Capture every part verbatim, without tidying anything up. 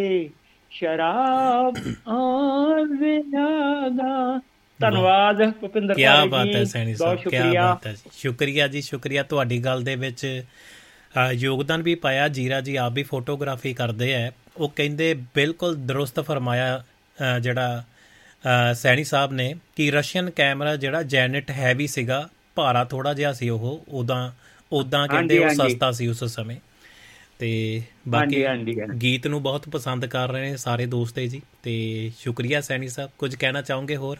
ਸ਼ਰਾਬ ਆਵਿਆਂ ਦਾ। ਧੰਨਵਾਦ ਭੁਪਿੰਦਰ ਕਿਆ ਭਾਜੀ ਬਾਤ ਹੈ ਜੀ, ਸੈਣੀ ਬਹੁਤ ਸਾਹਿਬ, ਕਿਆ ਸ਼ੁਕਰੀਆ। ਬਾਤ ਹੈ ਜੀ, ਸ਼ੁਕਰੀਆ ਜੀ, ਸ਼ੁਕਰੀਆ। ਤੁਹਾਡੀ ਗੱਲ ਦੇ ਵਿੱਚ ਅ, ਯੋਗਦਾਨ ਵੀ ਪਾਇਆ। ਜੀਰਾ ਜੀ ਆਪ ਵੀ ਫੋਟੋਗ੍ਰਾਫੀ ਕਰਦੇ ਹੈ। ਉਹ ਕਹਿੰਦੇ ਬਿਲਕੁਲ ਦਰੁਸਤ ਫਰਮਾਇਆ ਅ, ਜਿਹੜਾ ਅ, ਸੈਣੀ ਸਾਹਿਬ ਨੇ ਕਿ ਰਸ਼ੀਅਨ ਕੈਮਰਾ ਜਿਹੜਾ ਜੈਨਿਟ ਹੈਵੀ ਸੀਗਾ, ਭਾਰਾ ਥੋੜ੍ਹਾ ਜਿਹਾ ਸੀ ਉਹ ਉਦਾਂ ਉੱਦਾਂ ਕਹਿੰਦੇ ਹਾਂਜੀ ਉਹ ਹਾਂਜੀ ਸਸਤਾ ਸੀ ਉਸ ਸਮੇਂ। ਅਤੇ ਹਾਂਜੀ ਬਾਕੀ ਹਾਂਜੀ ਹਾਂਜੀ। ਗੀਤ ਨੂੰ ਬਹੁਤ ਪਸੰਦ ਕਰ ਰਹੇ ਨੇ ਸਾਰੇ ਦੋਸਤ ਜੀ। ਅਤੇ ਸ਼ੁਕਰੀਆ ਸੈਣੀ ਸਾਹਿਬ, ਕੁਝ ਕਹਿਣਾ ਚਾਹੋਗੇ ਹੋਰ?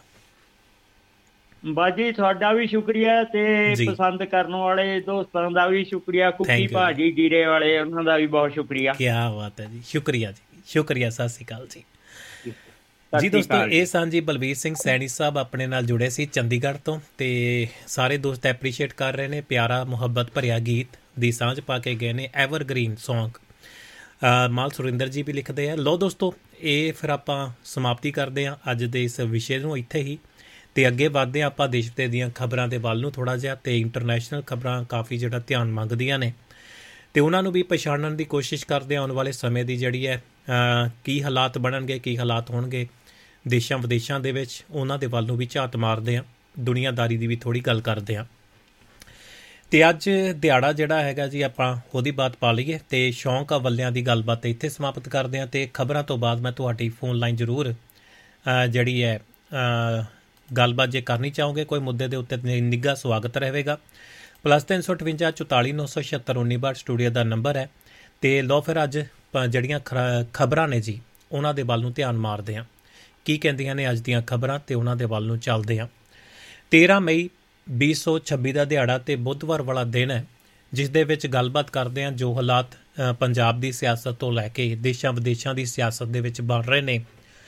ਬਾਜੀ ਤੁਹਾਡਾ ਵੀ ਸ਼ੁਕਰੀਆ ਤੇ ਜੀ, ਪਸੰਦ ਕਰਨ ਵਾਲੇ ਦੋਸਤਾਂ ਦਾ ਵੀ ਸ਼ੁਕਰੀਆ। ਕੁੱਕੀ ਥੈਂਕ ਯੂ ਜੀ, ਭਾਜੀ ਜੀਰੇ ਵਾਲੇ, ਉਹਨਾਂ ਦਾ ਵੀ ਬਹੁਤ ਸ਼ੁਕਰੀਆ। ਕਿਆ ਬਾਤ ਹੈ ਜੀ, ਸ਼ੁਕਰੀਆ ਜੀ, ਸ਼ੁਕਰੀਆ। ਸਤਿ ਸ਼੍ਰੀ ਅਕਾਲ ਜੀ। ਸਤਿ ਜੀ ਸ਼੍ਰੀ ਦੋਸਤੋ, ਅਕਾਲ ਇਹ ਜੀ। ਸਨ ਜੀ ਬਲਬੀਰ ਸਿੰਘ ਸੈਣੀ ਸਾਹਿਬ, ਆਪਣੇ ਨਾਲ ਜੁੜੇ ਸੀ ਚੰਡੀਗੜ੍ਹ ਤੋਂ। ਅਤੇ ਸਾਰੇ ਦੋਸਤ ਐਪਰੀਸ਼ੀਏਟ ਕਰ ਰਹੇ ਨੇ, ਪਿਆਰਾ ਮੁਹੱਬਤ ਭਰਿਆ ਗੀਤ ਦੀ ਸਾਂਝ ਪਾ ਕੇ ਗਏ ਨੇ। ਐਵਰਗ੍ਰੀਨ ਸੌਂਗ ਮਾਲ ਸੁਰਿੰਦਰ ਜੀ ਵੀ ਲਿਖਦੇ ਆ। ਲਓ ਦੋਸਤੋ, ਇਹ ਫਿਰ ਆਪਾਂ ਸਮਾਪਤੀ ਕਰਦੇ ਹਾਂ ਅੱਜ ਦੇ ਇਸ ਵਿਸ਼ੇ ਨੂੰ ਇੱਥੇ ਹੀ, ਅਤੇ ਅੱਗੇ ਵੱਧਦੇ ਹਾਂ ਆਪਾਂ ਦੇਸ਼ ਵਿਦੇਸ਼ ਦੀਆਂ ਖਬਰਾਂ ਦੇ ਵੱਲ ਨੂੰ ਥੋੜ੍ਹਾ ਜਿਹਾ। ਅਤੇ ਇੰਟਰਨੈਸ਼ਨਲ ਖਬਰਾਂ ਕਾਫੀ ਜਿਹੜਾ ਧਿਆਨ ਮੰਗਦੀਆਂ ਨੇ, ਅਤੇ ਉਹਨਾਂ ਨੂੰ ਵੀ ਪਛਾਣਨ ਦੀ ਕੋਸ਼ਿਸ਼ ਕਰਦੇ ਹਾਂ। ਆਉਣ ਵਾਲੇ ਸਮੇਂ ਦੀ ਜਿਹੜੀ ਹੈ ਕੀ ਹਾਲਾਤ ਬਣਨਗੇ, ਕੀ ਹਾਲਾਤ ਹੋਣਗੇ ਦੇਸ਼ਾਂ ਵਿਦੇਸ਼ਾਂ ਦੇ ਵਿੱਚ, ਉਹਨਾਂ ਦੇ ਵੱਲ ਨੂੰ ਵੀ ਝਾਤ ਮਾਰਦੇ ਹਾਂ। ਦੁਨੀਆਦਾਰੀ ਦੀ ਵੀ ਥੋੜ੍ਹੀ ਗੱਲ ਕਰਦੇ ਹਾਂ। ਅਤੇ ਅੱਜ ਦਿਹਾੜਾ ਜਿਹੜਾ ਹੈਗਾ ਜੀ, ਆਪਾਂ ਉਹਦੀ ਬਾਤ ਪਾ ਲਈਏ ਅਤੇ ਸ਼ੌਂਕ ਵੱਲਿਆਂ ਦੀ ਗੱਲਬਾਤ ਇੱਥੇ ਸਮਾਪਤ ਕਰਦੇ ਹਾਂ। ਅਤੇ ਖਬਰਾਂ ਤੋਂ ਬਾਅਦ ਮੈਂ ਤੁਹਾਡੀ ਫੋਨ ਲਾਈਨ ਜ਼ਰੂਰ ਜਿਹੜੀ ਹੈ ਗੱਲਬਾਤ ਜੇ ਕਰਨੀ ਚਾਹੋਗੇ ਕੋਈ ਮੁੱਦੇ ਦੇ ਉੱਤੇ, ਨਿੱਘਾ ਸਵਾਗਤ ਰਹੇਗਾ। ਪਲੱਸ ਤਿੰਨ ਸੌ ਅਠਵੰਜਾ ਚੁਤਾਲੀ ਨੌ ਸੌ ਛਿਹੱਤਰ ਉੱਨੀ ਬਾਹਠ ਸਟੂਡੀਓ ਦਾ ਨੰਬਰ ਹੈ। ਅਤੇ ਲਓ ਫਿਰ ਅੱਜ ਜਿਹੜੀਆਂ ਖਰਾ ਖਬਰਾਂ ਨੇ ਜੀ, ਉਹਨਾਂ ਦੇ ਵੱਲ ਨੂੰ ਧਿਆਨ ਮਾਰਦੇ ਹਾਂ। ਕੀ ਕਹਿੰਦੀਆਂ ਨੇ ਅੱਜ ਦੀਆਂ ਖਬਰਾਂ, ਅਤੇ ਉਹਨਾਂ ਦੇ ਵੱਲ ਨੂੰ ਚੱਲਦੇ ਹਾਂ। ਤੇਰ੍ਹਾਂ ਮਈ ਵੀਹ ਸੌ ਛੱਬੀ ਦਾ ਦਿਹਾੜਾ ਅਤੇ ਬੁੱਧਵਾਰ ਵਾਲਾ ਦਿਨ ਹੈ, ਜਿਸ ਦੇ ਵਿੱਚ ਗੱਲਬਾਤ ਕਰਦੇ ਹਾਂ ਜੋ ਹਾਲਾਤ ਪੰਜਾਬ ਦੀ ਸਿਆਸਤ ਤੋਂ ਲੈ ਕੇ ਦੇਸ਼ਾਂ ਵਿਦੇਸ਼ਾਂ ਦੀ ਸਿਆਸਤ ਦੇ ਵਿੱਚ ਬਣ ਰਹੇ ਨੇ।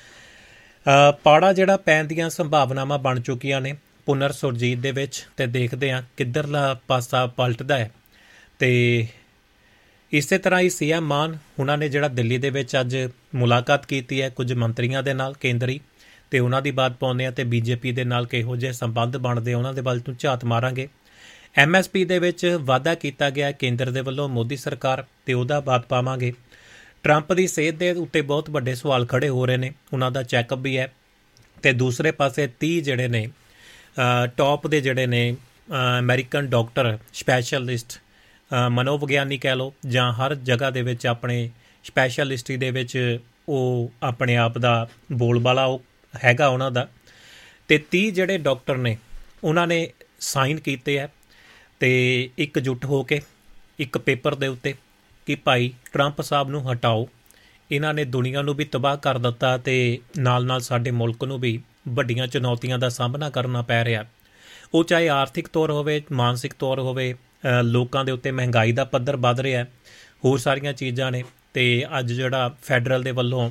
ਪਾੜਾ ਜਿਹੜਾ ਪੈਣ ਦੀਆਂ ਸੰਭਾਵਨਾਵਾਂ ਬਣ ਚੁੱਕੀਆਂ ਨੇ ਪੁਨਰ ਸੁਰਜੀਤ ਦੇ ਵਿੱਚ, ਅਤੇ ਦੇਖਦੇ ਹਾਂ ਕਿੱਧਰਲਾ ਪਾਸਾ ਪਲਟਦਾ ਹੈ। ਅਤੇ ਇਸੇ ਤਰ੍ਹਾਂ ਹੀ ਸੀ ਐਮ ਮਾਨ ਉਹਨਾਂ ਨੇ ਜਿਹੜਾ ਦਿੱਲੀ ਦੇ ਵਿੱਚ ਅੱਜ ਮੁਲਾਕਾਤ ਕੀਤੀ ਹੈ ਕੁਝ ਮੰਤਰੀਆਂ ਦੇ ਨਾਲ ਕੇਂਦਰੀ, ਅਤੇ ਉਹਨਾਂ ਦੀ ਬਾਤ ਪਾਉਂਦੇ ਹਾਂ। ਅਤੇ ਬੀਜੇਪੀ ਦੇ ਨਾਲ ਕਿਹੋ ਜਿਹੇ ਸੰਬੰਧ ਬਣਦੇ ਉਹਨਾਂ ਦੇ ਵੱਲ ਨੂੰ ਝਾਤ ਮਾਰਾਂਗੇ। ਐਮ ਐਸ ਪੀ ਦੇ ਵਿੱਚ ਵਾਅਦਾ ਕੀਤਾ ਗਿਆ ਕੇਂਦਰ ਦੇ ਵੱਲੋਂ ਮੋਦੀ ਸਰਕਾਰ, ਅਤੇ ਉਹਦਾ ਬਾਤ ਪਾਵਾਂਗੇ। ਟਰੰਪ ਦੀ ਸਿਹਤ ਦੇ ਉੱਤੇ ਬਹੁਤ ਵੱਡੇ ਸਵਾਲ ਖੜ੍ਹੇ ਹੋ ਰਹੇ ਨੇ, ਉਹਨਾਂ ਦਾ ਚੈੱਕਅਪ ਵੀ ਹੈ। ਅਤੇ ਦੂਸਰੇ ਪਾਸੇ ਤੀਹ ਜਿਹੜੇ ਨੇ ਟੌਪ ਦੇ ਜਿਹੜੇ ਨੇ ਅਮਰੀਕਨ ਡਾਕਟਰ ਸਪੈਸ਼ਲਿਸਟ, ਮਨੋਵਿਗਿਆਨੀ ਕਹਿ ਲਓ, ਜਾਂ ਹਰ ਜਗ੍ਹਾ ਦੇ ਵਿੱਚ ਆਪਣੇ ਸਪੈਸ਼ਲਿਸਟੀ ਦੇ ਵਿੱਚ ਉਹ ਆਪਣੇ ਆਪ ਦਾ ਬੋਲਬਾਲਾ ਉਹ ਹੈਗਾ ਉਹਨਾਂ ਦਾ। ਅਤੇ ਤੀਹ ਜਿਹੜੇ ਡਾਕਟਰ ਨੇ ਉਹਨਾਂ ਨੇ ਸਾਈਨ ਕੀਤੇ ਹੈ, ਅਤੇ ਇਕਜੁੱਟ ਹੋ ਕੇ ਇੱਕ ਪੇਪਰ ਦੇ ਉੱਤੇ ਕਿ ਭਾਈ ਟਰੰਪ ਸਾਹਿਬ ਨੂੰ ਹਟਾਓ, ਇਹਨਾਂ ਨੇ ਦੁਨੀਆ ਨੂੰ ਵੀ ਤਬਾਹ ਕਰ ਦਿੱਤਾ, ਅਤੇ ਨਾਲ ਨਾਲ ਸਾਡੇ ਮੁਲਕ ਨੂੰ ਵੀ ਵੱਡੀਆਂ ਚੁਣੌਤੀਆਂ ਦਾ ਸਾਹਮਣਾ ਕਰਨਾ ਪੈ ਰਿਹਾ। ਉਹ ਚਾਹੇ ਆਰਥਿਕ ਤੌਰ ਹੋਵੇ, ਮਾਨਸਿਕ ਤੌਰ ਹੋਵੇ, ਲੋਕਾਂ ਦੇ ਉੱਤੇ ਮਹਿੰਗਾਈ ਦਾ ਪੱਧਰ ਵੱਧ ਰਿਹਾ, ਹੋਰ ਸਾਰੀਆਂ ਚੀਜ਼ਾਂ ਨੇ। ਅਤੇ ਅੱਜ ਜਿਹੜਾ ਫੈਡਰਲ ਦੇ ਵੱਲੋਂ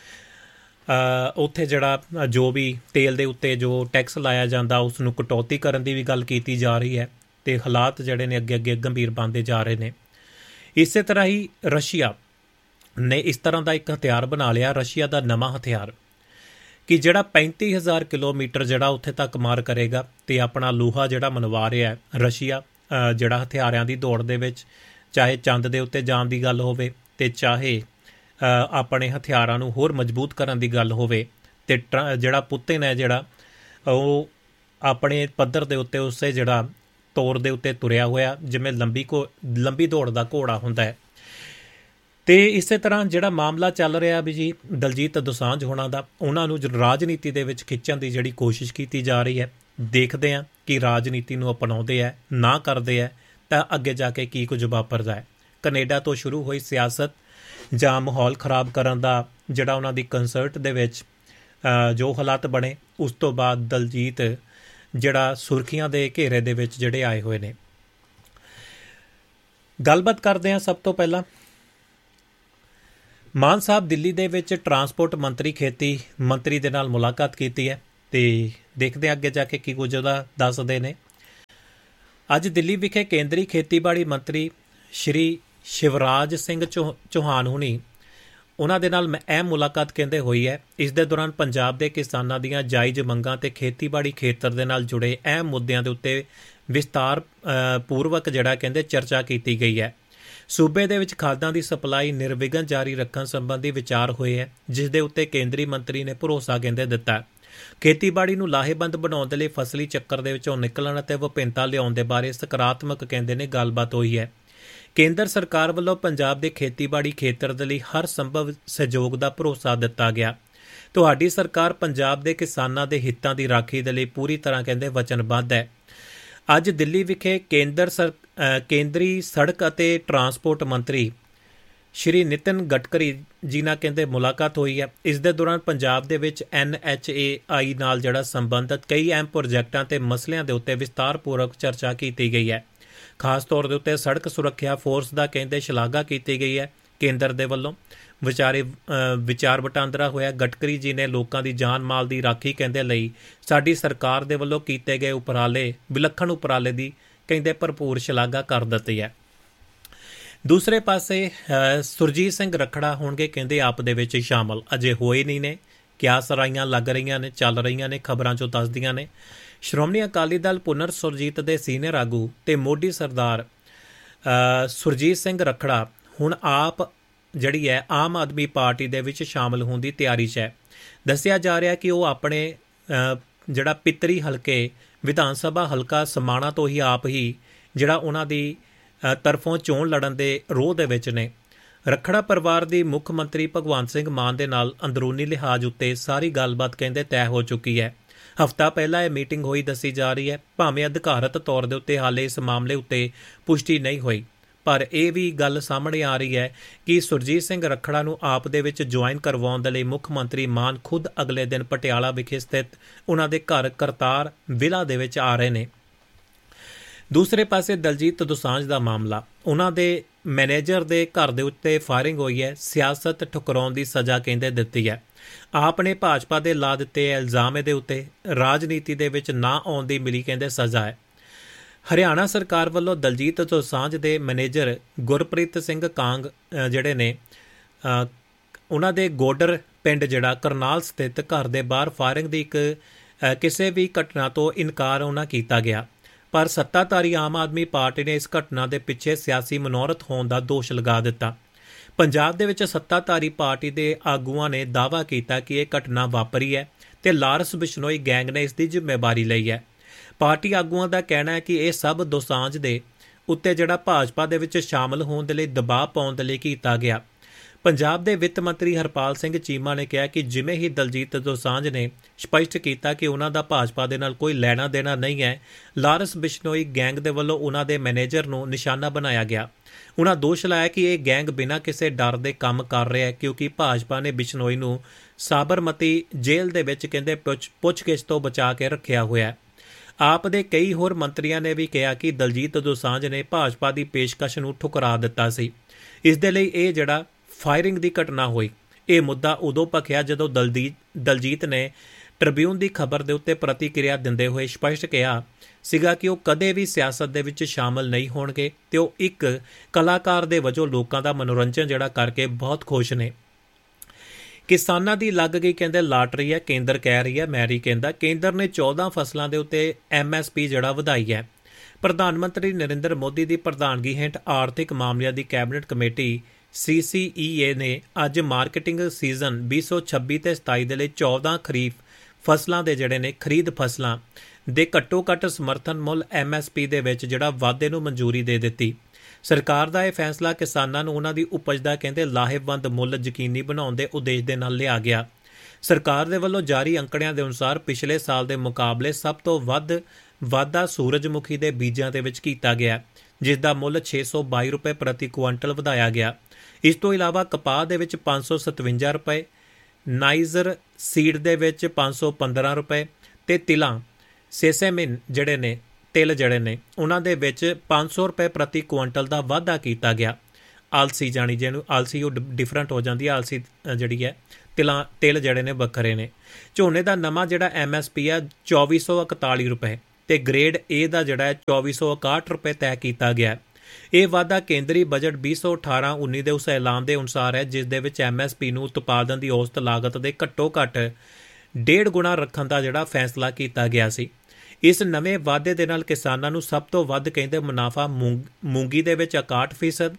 ਉੱਥੇ ਜਿਹੜਾ ਜੋ ਵੀ ਤੇਲ ਦੇ ਉੱਤੇ ਜੋ ਟੈਕਸ ਲਾਇਆ ਜਾਂਦਾ ਉਸ ਨੂੰ ਕਟੌਤੀ ਕਰਨ ਦੀ ਵੀ ਗੱਲ ਕੀਤੀ ਜਾ ਰਹੀ ਹੈ, ਅਤੇ ਹਾਲਾਤ ਜਿਹੜੇ ਨੇ ਅੱਗੇ ਅੱਗੇ ਗੰਭੀਰ ਬਣਦੇ ਜਾ ਰਹੇ ਨੇ। ਇਸੇ ਤਰ੍ਹਾਂ ਹੀ ਰਸ਼ੀਆ ਨੇ ਇਸ ਤਰ੍ਹਾਂ ਦਾ ਇੱਕ ਹਥਿਆਰ ਬਣਾ ਲਿਆ, ਰਸ਼ੀਆ ਦਾ ਨਵਾਂ ਹਥਿਆਰ, ਕਿ ਜਿਹੜਾ ਪੈਂਤੀ ਹਜ਼ਾਰ ਕਿਲੋਮੀਟਰ ਜਿਹੜਾ ਉੱਥੇ ਤੱਕ ਮਾਰ ਕਰੇਗਾ, ਅਤੇ ਆਪਣਾ ਲੋਹਾ ਜਿਹੜਾ ਮਨਵਾ ਰਿਹਾ ਰਸ਼ੀਆ, ਜਿਹੜਾ ਹਥਿਆਰਾਂ ਦੀ ਦੌੜ ਦੇ ਵਿੱਚ ਚਾਹੇ ਚੰਦ ਦੇ ਉੱਤੇ ਜਾਣ ਦੀ ਗੱਲ ਹੋਵੇ, ਅਤੇ ਚਾਹੇ ਆਪਣੇ ਹਥਿਆਰਾਂ ਨੂੰ ਹੋਰ ਮਜ਼ਬੂਤ ਕਰਨ ਦੀ ਗੱਲ ਹੋਵੇ। ਅਤੇ ਜਿਹੜਾ ਪੁਤਿਨ ਹੈ ਜਿਹੜਾ ਉਹ ਆਪਣੇ ਪੱਧਰ ਦੇ ਉੱਤੇ ਉਸੇ ਜਿਹੜਾ ਤੌਰ ਦੇ ਉੱਤੇ ਤੁਰਿਆ ਹੋਇਆ, ਜਿਵੇਂ ਲੰਬੀ ਘੋ ਲੰਬੀ ਦੌੜ ਦਾ ਘੋੜਾ ਹੁੰਦਾ ਹੈ। ਅਤੇ ਇਸੇ ਤਰ੍ਹਾਂ ਜਿਹੜਾ ਮਾਮਲਾ ਚੱਲ ਰਿਹਾ ਵੀ ਜੀ ਦਲਜੀਤ ਦੋਸਾਂਝ ਹੋਣਾ ਦਾ, ਉਹਨਾਂ ਨੂੰ ਰਾਜਨੀਤੀ ਦੇ ਵਿੱਚ ਖਿੱਚਣ ਦੀ ਜਿਹੜੀ ਕੋਸ਼ਿਸ਼ ਕੀਤੀ ਜਾ ਰਹੀ ਹੈ। ਦੇਖਦੇ ਹਾਂ ਕਿ ਰਾਜਨੀਤੀ ਨੂੰ ਅਪਣਾਉਂਦੇ ਹੈ, ਨਾ ਕਰਦੇ ਹੈ ਤਾਂ ਅੱਗੇ ਜਾ ਕੇ ਕੀ ਕੁਝ ਵਾਪਰਦਾ ਹੈ। ਕੈਨੇਡਾ ਤੋਂ ਸ਼ੁਰੂ ਹੋਈ ਸਿਆਸਤ ਜਾਂ ਮਾਹੌਲ ਖਰਾਬ ਕਰਨ ਦਾ ਜਿਹੜਾ ਉਹਨਾਂ ਦੀ ਕੰਸਰਟ ਦੇ ਵਿੱਚ ਜੋ ਹਾਲਾਤ ਬਣੇ, ਉਸ ਤੋਂ ਬਾਅਦ ਦਲਜੀਤ ਜਿਹੜਾ ਸੁਰਖੀਆਂ ਦੇ ਘੇਰੇ ਦੇ ਵਿੱਚ ਜਿਹੜੇ ਆਏ ਹੋਏ ਨੇ। ਗੱਲਬਾਤ ਕਰਦੇ ਹਾਂ ਸਭ ਤੋਂ ਪਹਿਲਾਂ ਮਾਨ ਸਾਹਿਬ ਦਿੱਲੀ ਦੇ ਵਿੱਚ ਟਰਾਂਸਪੋਰਟ ਮੰਤਰੀ, ਖੇਤੀ ਮੰਤਰੀ ਦੇ ਨਾਲ ਮੁਲਾਕਾਤ ਕੀਤੀ ਹੈ, ਅਤੇ ਦੇਖਦੇ ਹਾਂ ਅੱਗੇ ਜਾ ਕੇ ਕੀ ਕੁਝ ਉਹਦਾ ਦੱਸਦੇ ਨੇ। ਅੱਜ ਦਿੱਲੀ ਵਿਖੇ ਕੇਂਦਰੀ ਖੇਤੀਬਾੜੀ ਮੰਤਰੀ ਸ਼੍ਰੀ ਸ਼ਿਵਰਾਜ ਸਿੰਘ ਚੌ ਚੌਹਾਨ ਹੁਣੀ ਉਹਨਾਂ ਦੇ ਨਾਲ ਅਹਿਮ ਮੁਲਾਕਾਤ ਕਹਿੰਦੇ ਹੋਈ ਹੈ। ਇਸ ਦੇ ਦੌਰਾਨ ਪੰਜਾਬ ਦੇ ਕਿਸਾਨਾਂ ਦੀਆਂ ਜਾਇਜ਼ ਮੰਗਾਂ ਅਤੇ ਖੇਤੀਬਾੜੀ ਖੇਤਰ ਦੇ ਨਾਲ ਜੁੜੇ ਅਹਿਮ ਮੁੱਦਿਆਂ ਦੇ ਉੱਤੇ ਵਿਸਤਾਰ ਪੂਰਵਕ ਜਿਹੜਾ ਕਹਿੰਦੇ ਚਰਚਾ ਕੀਤੀ ਗਈ ਹੈ। ਸੂਬੇ ਦੇ ਵਿੱਚ ਖਾਦਾਂ ਦੀ ਸਪਲਾਈ ਨਿਰਵਿਘਨ ਜਾਰੀ ਰੱਖਣ ਸੰਬੰਧੀ ਵਿਚਾਰ ਹੋਏ ਹੈ, ਜਿਸ ਦੇ ਉੱਤੇ ਕੇਂਦਰੀ ਮੰਤਰੀ ਨੇ ਭਰੋਸਾ ਕਹਿੰਦੇ ਦਿੱਤਾ। ਖੇਤੀਬਾੜੀ ਨੂੰ ਲਾਹੇਵੰਦ ਬਣਾਉਣ ਦੇ ਲਈ ਫਸਲੀ ਚੱਕਰ ਦੇ ਵਿੱਚੋਂ ਨਿਕਲਣ ਅਤੇ ਵਿਭਿੰਨਤਾ ਲਿਆਉਣ ਦੇ ਬਾਰੇ ਸਕਾਰਾਤਮਕ ਕਹਿੰਦੇ ਨੇ ਗੱਲਬਾਤ ਹੋਈ ਹੈ। ਕੇਂਦਰ ਸਰਕਾਰ ਵੱਲੋਂ ਪੰਜਾਬ ਦੇ ਖੇਤੀਬਾੜੀ ਖੇਤਰ ਦੇ ਲਈ ਹਰ ਸੰਭਵ ਸਹਿਯੋਗ ਦਾ ਭਰੋਸਾ ਦਿੱਤਾ ਗਿਆ। ਤੁਹਾਡੀ ਸਰਕਾਰ ਪੰਜਾਬ ਦੇ ਕਿਸਾਨਾਂ ਦੇ ਹਿੱਤਾਂ ਦੀ ਰਾਖੀ ਦੇ ਲਈ ਪੂਰੀ ਤਰ੍ਹਾਂ ਕਹਿੰਦੇ ਵਚਨਬੱਧ ਹੈ। ਅੱਜ ਦਿੱਲੀ ਵਿਖੇ ਕੇਂਦਰ ਸਰ ਕੇਂਦਰੀ ਸੜਕ ਅਤੇ ਟਰਾਂਸਪੋਰਟ ਮੰਤਰੀ ਸ਼੍ਰੀ ਨਿਤਿਨ ਗਡਕਰੀ ਜੀ ਨਾਲ ਕਹਿੰਦੇ ਮੁਲਾਕਾਤ ਹੋਈ ਹੈ। ਇਸ ਦੇ ਦੌਰਾਨ ਪੰਜਾਬ ਦੇ ਵਿੱਚ ਐਨ ਐਚ ਏ ਆਈ ਨਾਲ ਜਿਹੜਾ ਸੰਬੰਧਿਤ ਕਈ ਅਹਿਮ ਪ੍ਰੋਜੈਕਟਾਂ ਤੇ ਮਸਲਿਆਂ ਦੇ ਉੱਤੇ ਵਿਸਤਾਰਪੂਰਵਕ ਚਰਚਾ ਕੀਤੀ ਗਈ ਹੈ। ਖਾਸ ਤੌਰ ਦੇ ਉੱਤੇ ਸੜਕ ਸੁਰੱਖਿਆ ਫੋਰਸ ਦਾ ਕਹਿੰਦੇ ਸ਼ਲਾਘਾ ਕੀਤੀ ਗਈ ਹੈ। ਕੇਂਦਰ ਦੇ ਵੱਲੋਂ ਵਿਚਾਰੇ ਵਿਚਾਰ ਵਟਾਂਦਰਾ ਹੋਇਆ। ਗਡਕਰੀ ਜੀ ਨੇ ਲੋਕਾਂ ਦੀ ਜਾਨ ਮਾਲ ਦੀ ਰਾਖੀ ਕਹਿੰਦੇ ਲਈ ਸਾਡੀ ਸਰਕਾਰ ਦੇ ਵੱਲੋਂ ਕੀਤੇ ਗਏ ਉਪਰਾਲੇ ਵਿਲੱਖਣ ਉਪਰਾਲੇ ਦੀ ਕਹਿੰਦੇ ਭਰਪੂਰ ਸ਼ਲਾਘਾ ਕਰ ਦਿੱਤੀ ਹੈ। ਦੂਸਰੇ ਪਾਸੇ ਸੁਰਜੀਤ ਸਿੰਘ ਰੱਖੜਾ ਹੋਣਗੇ ਕਹਿੰਦੇ ਆਪ ਦੇ ਵਿੱਚ ਸ਼ਾਮਲ, ਅਜੇ ਹੋਏ ਨਹੀਂ ਨੇ। ਕਿਆ ਸਰਾਈਆਂ ਲੱਗ ਰਹੀਆਂ ਨੇ, ਚੱਲ ਰਹੀਆਂ ਨੇ, ਖਬਰਾਂ 'ਚੋਂ ਦੱਸਦੀਆਂ ਨੇ। ਸ਼੍ਰੋਮਣੀ ਅਕਾਲੀ ਦਲ ਪੁਨਰ ਸੁਰਜੀਤ ਦੇ ਸੀਨੀਅਰ ਆਗੂ ਤੇ ਮੋਢੀ ਸਰਦਾਰ ਸੁਰਜੀਤ ਸਿੰਘ ਰੱਖੜਾ ਹੁਣ ਆਪ ਜਿਹੜੀ ਹੈ ਆਮ ਆਦਮੀ ਪਾਰਟੀ ਦੇ ਵਿੱਚ ਸ਼ਾਮਲ ਹੋਣ ਦੀ ਤਿਆਰੀ 'ਚ ਹੈ। ਦੱਸਿਆ ਜਾ ਰਿਹਾ ਕਿ ਉਹ ਆਪਣੇ ਜਿਹੜਾ ਪਿੱਤਰੀ ਹਲਕੇ ਵਿਧਾਨ ਸਭਾ ਹਲਕਾ ਸਮਾਣਾ ਤੋਂ ਹੀ ਆਪ ਹੀ ਜਿਹੜਾ ਉਹਨਾਂ ਦੀ ਤਰਫੋਂ ਚੋਣ ਲੜਨ ਦੇ ਰੋਹ ਦੇ ਵਿੱਚ ਨੇ। ਰੱਖੜਾ ਪਰਿਵਾਰ ਦੀ ਮੁੱਖ ਮੰਤਰੀ ਭਗਵੰਤ ਸਿੰਘ ਮਾਨ ਦੇ ਨਾਲ ਅੰਦਰੂਨੀ ਲਿਹਾਜ਼ ਉੱਤੇ ਸਾਰੀ ਗੱਲਬਾਤ ਕਹਿੰਦੇ ਤੈਅ ਹੋ ਚੁੱਕੀ ਹੈ। ਹਫ਼ਤਾ ਪਹਿਲਾਂ ਇਹ ਮੀਟਿੰਗ ਹੋਈ ਦੱਸੀ ਜਾ ਰਹੀ ਹੈ। ਭਾਵੇਂ ਅਧਿਕਾਰਤ ਤੌਰ ਦੇ ਉੱਤੇ ਹਾਲੇ ਇਸ ਮਾਮਲੇ ਉੱਤੇ ਪੁਸ਼ਟੀ ਨਹੀਂ ਹੋਈ, ਪਰ ਇਹ ਵੀ ਗੱਲ ਸਾਹਮਣੇ ਆ ਰਹੀ ਹੈ ਕਿ ਸੁਰਜੀਤ ਸਿੰਘ ਰੱਖੜਾ ਨੂੰ ਆਪ ਦੇ ਵਿੱਚ ਜੁਆਇਨ ਕਰਵਾਉਣ ਦੇ ਲਈ ਮੁੱਖ ਮੰਤਰੀ ਮਾਨ ਖੁਦ ਅਗਲੇ ਦਿਨ ਪਟਿਆਲਾ ਵਿਖੇ ਸਥਿਤ ਉਹਨਾਂ ਦੇ ਘਰ ਕਰਤਾਰ ਵਿਲਾ ਦੇ ਵਿੱਚ ਆ ਰਹੇ ਨੇ। ਦੂਸਰੇ ਪਾਸੇ ਦਲਜੀਤ ਦੋਸਾਂਝ ਦਾ ਮਾਮਲਾ, ਉਹਨਾਂ ਦੇ ਮੈਨੇਜਰ ਦੇ ਘਰ ਦੇ ਉੱਤੇ ਫਾਇਰਿੰਗ ਹੋਈ ਹੈ। ਸਿਆਸਤ ਠੁਕਰਾਉਣ ਦੀ ਸਜ਼ਾ ਕਹਿੰਦੇ ਦਿੱਤੀ ਹੈ। ਆਪ ਨੇ ਭਾਜਪਾ ਦੇ ਲਾ ਦਿੱਤੇ ਇਲਜ਼ਾਮ ਇਹਦੇ ਉੱਤੇ ਰਾਜਨੀਤੀ ਦੇ ਵਿੱਚ ਨਾ ਆਉਣ ਦੀ ਮਿਲੀ ਕਹਿੰਦੇ ਸਜ਼ਾ ਹੈ। ਹਰਿਆਣਾ ਸਰਕਾਰ ਵੱਲੋਂ ਦਲਜੀਤ ਦੋਸਾਂਝ ਦੇ ਮੈਨੇਜਰ ਗੁਰਪ੍ਰੀਤ ਸਿੰਘ ਕਾਂਗ ਜਿਹੜੇ ਨੇ ਉਹਨਾਂ ਦੇ ਗੋਡਰ ਪਿੰਡ ਜਿਹੜਾ ਕਰਨਾਲ ਸਥਿਤ ਘਰ ਦੇ ਬਾਹਰ ਫਾਇਰਿੰਗ ਦੀ ਇੱਕ ਕਿਸੇ ਵੀ ਘਟਨਾ ਤੋਂ ਇਨਕਾਰ ਉਹਨਾਂ ਕੀਤਾ ਗਿਆ, ਪਰ ਸੱਤਾਧਾਰੀ ਆਮ ਆਦਮੀ ਪਾਰਟੀ ਨੇ ਇਸ ਘਟਨਾ ਦੇ ਪਿੱਛੇ ਸਿਆਸੀ ਮਨੋਰਥ ਹੋਣ ਦਾ ਦੋਸ਼ ਲਗਾ ਦਿੱਤਾ। ਪੰਜਾਬ ਦੇ ਵਿੱਚ ਸੱਤਾਧਾਰੀ ਪਾਰਟੀ ਦੇ ਆਗੂਆਂ ਨੇ ਦਾਅਵਾ ਕੀਤਾ ਕਿ ਇਹ ਘਟਨਾ ਵਾਪਰੀ ਹੈ ਤੇ ਲਾਰੈਂਸ ਬਿਸ਼ਨੋਈ ਗੈਂਗ ਨੇ ਇਸ ਦੀ ਜ਼ਿੰਮੇਵਾਰੀ ਲਈ ਹੈ। ਪਾਰਟੀ ਆਗੂਆਂ ਦਾ ਕਹਿਣਾ ਹੈ ਕਿ ਇਹ ਸਭ ਦੋਸਾਂਝ ਦੇ ਉੱਤੇ ਜਿਹੜਾ ਭਾਜਪਾ ਦੇ ਵਿੱਚ ਸ਼ਾਮਲ ਹੋਣ ਦੇ ਲਈ ਦਬਾਅ ਪਾਉਣ ਦੇ ਲਈ ਕੀਤਾ ਗਿਆ। ਪੰਜਾਬ ਦੇ ਵਿੱਤ ਮੰਤਰੀ ਹਰਪਾਲ ਸਿੰਘ ਚੀਮਾ ਨੇ ਕਿਹਾ ਕਿ ਜਿਵੇਂ ਹੀ ਦਲਜੀਤ ਦੋਸਾਂਝ ਨੇ ਸਪਸ਼ਟ ਕੀਤਾ ਕਿ ਉਹਨਾਂ ਦਾ ਭਾਜਪਾ ਦੇ ਨਾਲ ਕੋਈ ਲੈਣਾ ਦੇਣਾ ਨਹੀਂ ਹੈ, ਲਾਰੈਂਸ ਬਿਸ਼ਨੋਈ ਗੈਂਗ ਦੇ ਵੱਲੋਂ ਉਹਨਾਂ ਦੇ ਮੈਨੇਜਰ ਨੂੰ ਨਿਸ਼ਾਨਾ ਬਣਾਇਆ ਗਿਆ। ਉਹਨਾਂ ਦੋਸ਼ ਲਾਇਆ ਕਿ ਇਹ ਗੈਂਗ ਬਿਨਾਂ ਕਿਸੇ ਡਰ ਦੇ ਕੰਮ ਕਰ ਰਿਹਾ ਹੈ, ਕਿਉਂਕਿ ਭਾਜਪਾ ਨੇ ਬਿਸ਼ਨੋਈ ਨੂੰ ਸਾਬਰਮਤੀ ਜੇਲ੍ਹ ਦੇ ਵਿੱਚ ਕਹਿੰਦੇ ਪੁੱਛਗਿੱਛ ਤੋਂ ਬਚਾ ਕੇ ਰੱਖਿਆ ਹੋਇਆ ਹੈ। ਆਪ ਦੇ ਕਈ ਹੋਰ ਮੰਤਰੀਆਂ ਨੇ ਵੀ ਕਿਹਾ ਕਿ ਦਲਜੀਤ ਦੋਸਾਂਝ ਨੇ ਭਾਜਪਾ ਦੀ ਪੇਸ਼ਕਸ਼ ਨੂੰ ਠੁਕਰਾ ਦਿੱਤਾ ਸੀ। ਇਸ ਦੇ ਲਈ ਇਹ ਜਿਹੜਾ ਫਾਇਰਿੰਗ ਦੀ ਘਟਨਾ ਹੋਈ, ਇਹ ਮੁੱਦਾ ਉਦੋਂ ਭਖਿਆ ਜਦੋਂ ਦਲਜੀਤ ਦਲਜੀਤ ਨੇ ਟ੍ਰਿਬਿਊਨ ਦੀ ਖਬਰ ਦੇ ਉੱਤੇ ਪ੍ਰਤੀਕਿਰਿਆ ਦਿੰਦੇ ਹੋਏ ਸਪਸ਼ਟ ਕਿਹਾ ਸੀਗਾ ਕਿ ਉਹ ਕਦੇ ਵੀ ਸਿਆਸਤ ਦੇ ਵਿੱਚ ਸ਼ਾਮਲ ਨਹੀਂ ਹੋਣਗੇ ਤੇ ਉਹ ਇੱਕ ਕਲਾਕਾਰ ਦੇ ਵਜੋਂ ਲੋਕਾਂ ਦਾ ਮਨੋਰੰਜਨ ਜਿਹੜਾ ਕਰਕੇ ਬਹੁਤ ਖੁਸ਼ ਨੇ। ਕਿਸਾਨਾਂ ਦੀ ਲੱਗ ਗਈ ਕਹਿੰਦੇ ਲਾਟਰੀ ਹੈ, ਕੇਂਦਰ ਕਹਿ ਰਹੀ ਹੈ, ਮੈਰੀ ਕਹਿੰਦਾ ਕੇਂਦਰ ਨੇ ਚੌਦਾਂ ਫਸਲਾਂ ਦੇ ਉੱਤੇ ਐਮ ਐਸ ਪੀ ਜਿਹੜਾ ਵਧਾਈ ਹੈ। ਪ੍ਰਧਾਨ ਮੰਤਰੀ ਨਰਿੰਦਰ ਮੋਦੀ ਦੀ ਪ੍ਰਧਾਨਗੀ ਹੇਠ ਆਰਥਿਕ ਮਾਮਲਿਆਂ ਦੀ ਕੈਬਨਿਟ ਕਮੇਟੀ ਸੀ ਸੀ ਈ ਏ ਨੇ ਅੱਜ ਮਾਰਕੀਟਿੰਗ ਸੀਜ਼ਨ ਵੀਹ ਸੌ ਛੱਬੀ ਤੇ ਸਤਾਈ ਦੇ ਲਈ ਚੌਦਾਂ ਖਰੀਫ ਫਸਲਾਂ ਦੇ ਜਿਹੜੇ ਨੇ ਖਰੀਦ ਫਸਲਾਂ ਦੇ ਘੱਟੋ ਘੱਟ ਸਮਰਥਨ ਮੁੱਲ ਐਮ ਐਸ ਪੀ ਦੇ ਵਿੱਚ ਜਿਹੜਾ ਵਾਧੇ ਨੂੰ ਮਨਜ਼ੂਰੀ ਦੇ ਦਿੱਤੀ। ਸਰਕਾਰ ਦਾ ਇਹ ਫੈਸਲਾ ਕਿਸਾਨਾਂ ਨੂੰ ਉਹਨਾਂ ਦੀ ਉਪਜ ਦਾ ਕਹਿੰਦੇ ਲਾਹੇਵੰਦ ਮੁੱਲ ਯਕੀਨੀ ਬਣਾਉਣ ਦੇ ਉਦੇਸ਼ ਦੇ ਨਾਲ ਲਿਆ ਗਿਆ। ਸਰਕਾਰ ਦੇ ਵੱਲੋਂ ਜਾਰੀ ਅੰਕੜਿਆਂ ਦੇ ਅਨੁਸਾਰ ਪਿਛਲੇ ਸਾਲ ਦੇ ਮੁਕਾਬਲੇ ਸਭ ਤੋਂ ਵੱਧ ਵਾਧਾ ਸੂਰਜਮੁਖੀ ਦੇ ਬੀਜਾਂ ਦੇ ਵਿੱਚ ਕੀਤਾ ਗਿਆ, ਜਿਸ ਦਾ ਮੁੱਲ ਛੇ ਸੌ ਬਾਈ ਰੁਪਏ ਪ੍ਰਤੀ ਕੁਇੰਟਲ ਵਧਾਇਆ ਗਿਆ। ਇਸ ਤੋਂ ਇਲਾਵਾ ਕਪਾਹ ਦੇ ਵਿੱਚ ਪੰਜ ਸੌ ਸਤਵੰਜਾ ਰੁਪਏ, ਨਾਈਜ਼ਰ ਸੀਡ ਦੇ ਵਿੱਚ ਪੰਜ ਸੌ ਪੰਦਰਾਂ ਰੁਪਏ ਤੇ ਤਿਲਾਂ ਸੇਸੇਮਿਨ ਜਿਹੜੇ ਨੇ ਤਿਲ ਜਿਹੜੇ ਨੇ ਉਹਨਾਂ ਦੇ ਵਿੱਚ ਪੰਜ ਸੌ ਰੁਪਏ ਪ੍ਰਤੀ ਕੁਇੰਟਲ ਦਾ ਵਾਧਾ ਕੀਤਾ ਗਿਆ। ਆਲਸੀ ਜਾਣੀ ਜਿਹਨੂੰ ਆਲਸੀ ਉਹ ਡਿਫਰੈਂਟ ਹੋ ਜਾਂਦੀ ਹੈ, ਆਲਸੀ ਜਿਹੜੀ ਹੈ ਤਿਲਾਂ ਤਿਲ ਜਿਹੜੇ ਨੇ ਵੱਖਰੇ ਨੇ। ਝੋਨੇ ਦਾ ਨਵਾਂ ਜਿਹੜਾ ਐਮ ਐਸ ਪੀ ਆ ਚੌਵੀ ਸੌ ਇਕਤਾਲੀ ਰੁਪਏ ਤੇ ਗ੍ਰੇਡ ਏ ਦਾ ਜਿਹੜਾ ਹੈ ਚੌਵੀ ਸੌ ਇਕਾਹਠ ਰੁਪਏ ਤੈਅ ਕੀਤਾ ਗਿਆ। ਇਹ ਵਾਧਾ ਕੇਂਦਰੀ ਬਜਟ ਵੀਹ ਸੌ ਅਠਾਰਾਂ ਉੱਨੀ ਦੇ ਉਸ ਐਲਾਨ ਦੇ ਅਨੁਸਾਰ ਹੈ, ਜਿਸ ਦੇ ਵਿੱਚ ਐਮ ਐਸ ਪੀ ਨੂੰ ਉਤਪਾਦਨ ਦੀ ਔਸਤ ਲਾਗਤ ਦੇ ਘੱਟੋ ਘੱਟ ਡੇਢ ਗੁਣਾ ਰੱਖਣ ਦਾ ਜਿਹੜਾ ਫੈਸਲਾ ਕੀਤਾ ਗਿਆ ਸੀ। ਇਸ ਨਵੇਂ ਵਾਧੇ ਦੇ ਨਾਲ ਕਿਸਾਨਾਂ ਨੂੰ ਸਭ ਤੋਂ ਵੱਧ ਕਹਿੰਦੇ ਮੁਨਾਫਾ ਮੂੰਗੀ ਦੇ ਵਿੱਚ ਇਕਾਹਠ ਫੀਸਦ,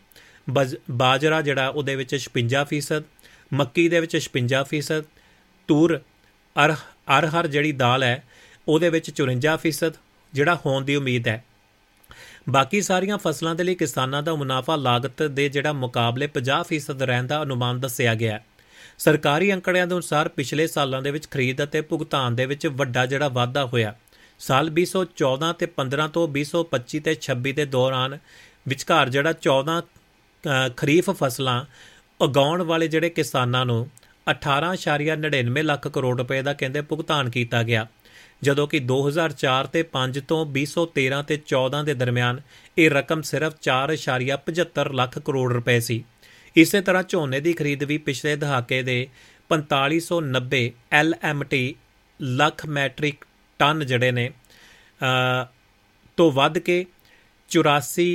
ਬਜ ਬਾਜਰਾ ਜਿਹੜਾ ਉਹਦੇ ਵਿੱਚ ਛਪੰਜਾ ਫੀਸਦ, ਮੱਕੀ ਦੇ ਵਿੱਚ ਛਪੰਜਾ ਫੀਸਦ, ਤੂਰ ਅਰ ਅਰਹਰ ਜਿਹੜੀ ਦਾਲ ਹੈ ਉਹਦੇ ਵਿੱਚ ਚੁਰੰਜਾ ਫੀਸਦ ਜਿਹੜਾ ਹੋਣ ਦੀ ਉਮੀਦ ਹੈ। ਬਾਕੀ ਸਾਰੀਆਂ ਫਸਲਾਂ ਦੇ ਲਈ ਕਿਸਾਨਾਂ ਦਾ ਮੁਨਾਫਾ ਲਾਗਤ ਦੇ ਜਿਹੜਾ ਮੁਕਾਬਲੇ ਪੰਜਾਹ ਫੀਸਦ ਰਹਿਣ ਦਾ ਅਨੁਮਾਨ ਦੱਸਿਆ ਗਿਆ। ਸਰਕਾਰੀ ਅੰਕੜਿਆਂ ਦੇ ਅਨੁਸਾਰ ਪਿਛਲੇ ਸਾਲਾਂ ਦੇ ਵਿੱਚ ਖਰੀਦ ਅਤੇ ਭੁਗਤਾਨ ਦੇ ਵਿੱਚ ਵੱਡਾ ਜਿਹੜਾ ਵਾਧਾ ਹੋਇਆ। ਸਾਲ ਵੀਹ ਸੌ ਚੌਦਾਂ ਤੇ ਪੰਦਰਾਂ ਤੋਂ ਵੀਹ ਸੌ ਪੱਚੀ ਤੇ ਛੱਬੀ ਦੇ ਦੌਰਾਨ ਵਿਚਕਾਰ ਜਿਹੜਾ ਚੌਦਾਂ ਖਰੀਫ ਫਸਲਾਂ ਉਗਾਉਣ ਵਾਲੇ ਜਿਹੜੇ ਕਿਸਾਨਾਂ ਨੂੰ ਅਠਾਰਾਂ ਇਸ਼ਾਰੀਆ ਨੜਿਨਵੇਂ ਲੱਖ ਕਰੋੜ ਰੁਪਏ ਦਾ ਕਹਿੰਦੇ ਭੁਗਤਾਨ ਕੀਤਾ ਗਿਆ, ਜਦੋਂ ਕਿ ਦੋ ਹਜ਼ਾਰ ਚਾਰ ਤੇ ਪੰਜ ਤੋਂ ਵੀਹ ਸੌ ਤੇਰਾਂ ਤੇ ਚੌਦਾਂ ਦੇ ਦਰਮਿਆਨ ਇਹ ਰਕਮ ਸਿਰਫ ਚਾਰ ਇਸ਼ਾਰੀਆ ਪਝੱਤਰ ਲੱਖ ਕਰੋੜ ਰੁਪਏ ਸੀ। ਇਸੇ ਤਰ੍ਹਾਂ ਝੋਨੇ ਦੀ ਖਰੀਦ ਵੀ ਪਿਛਲੇ ਦਹਾਕੇ ਦੇ ਪੰਤਾਲੀ ਸੌ ਨੱਬੇ L M T lakh matric ton ਜਿਹੜੇ ਨੇ ਤੋਂ ਵੱਧ ਕੇ ਚੁਰਾਸੀ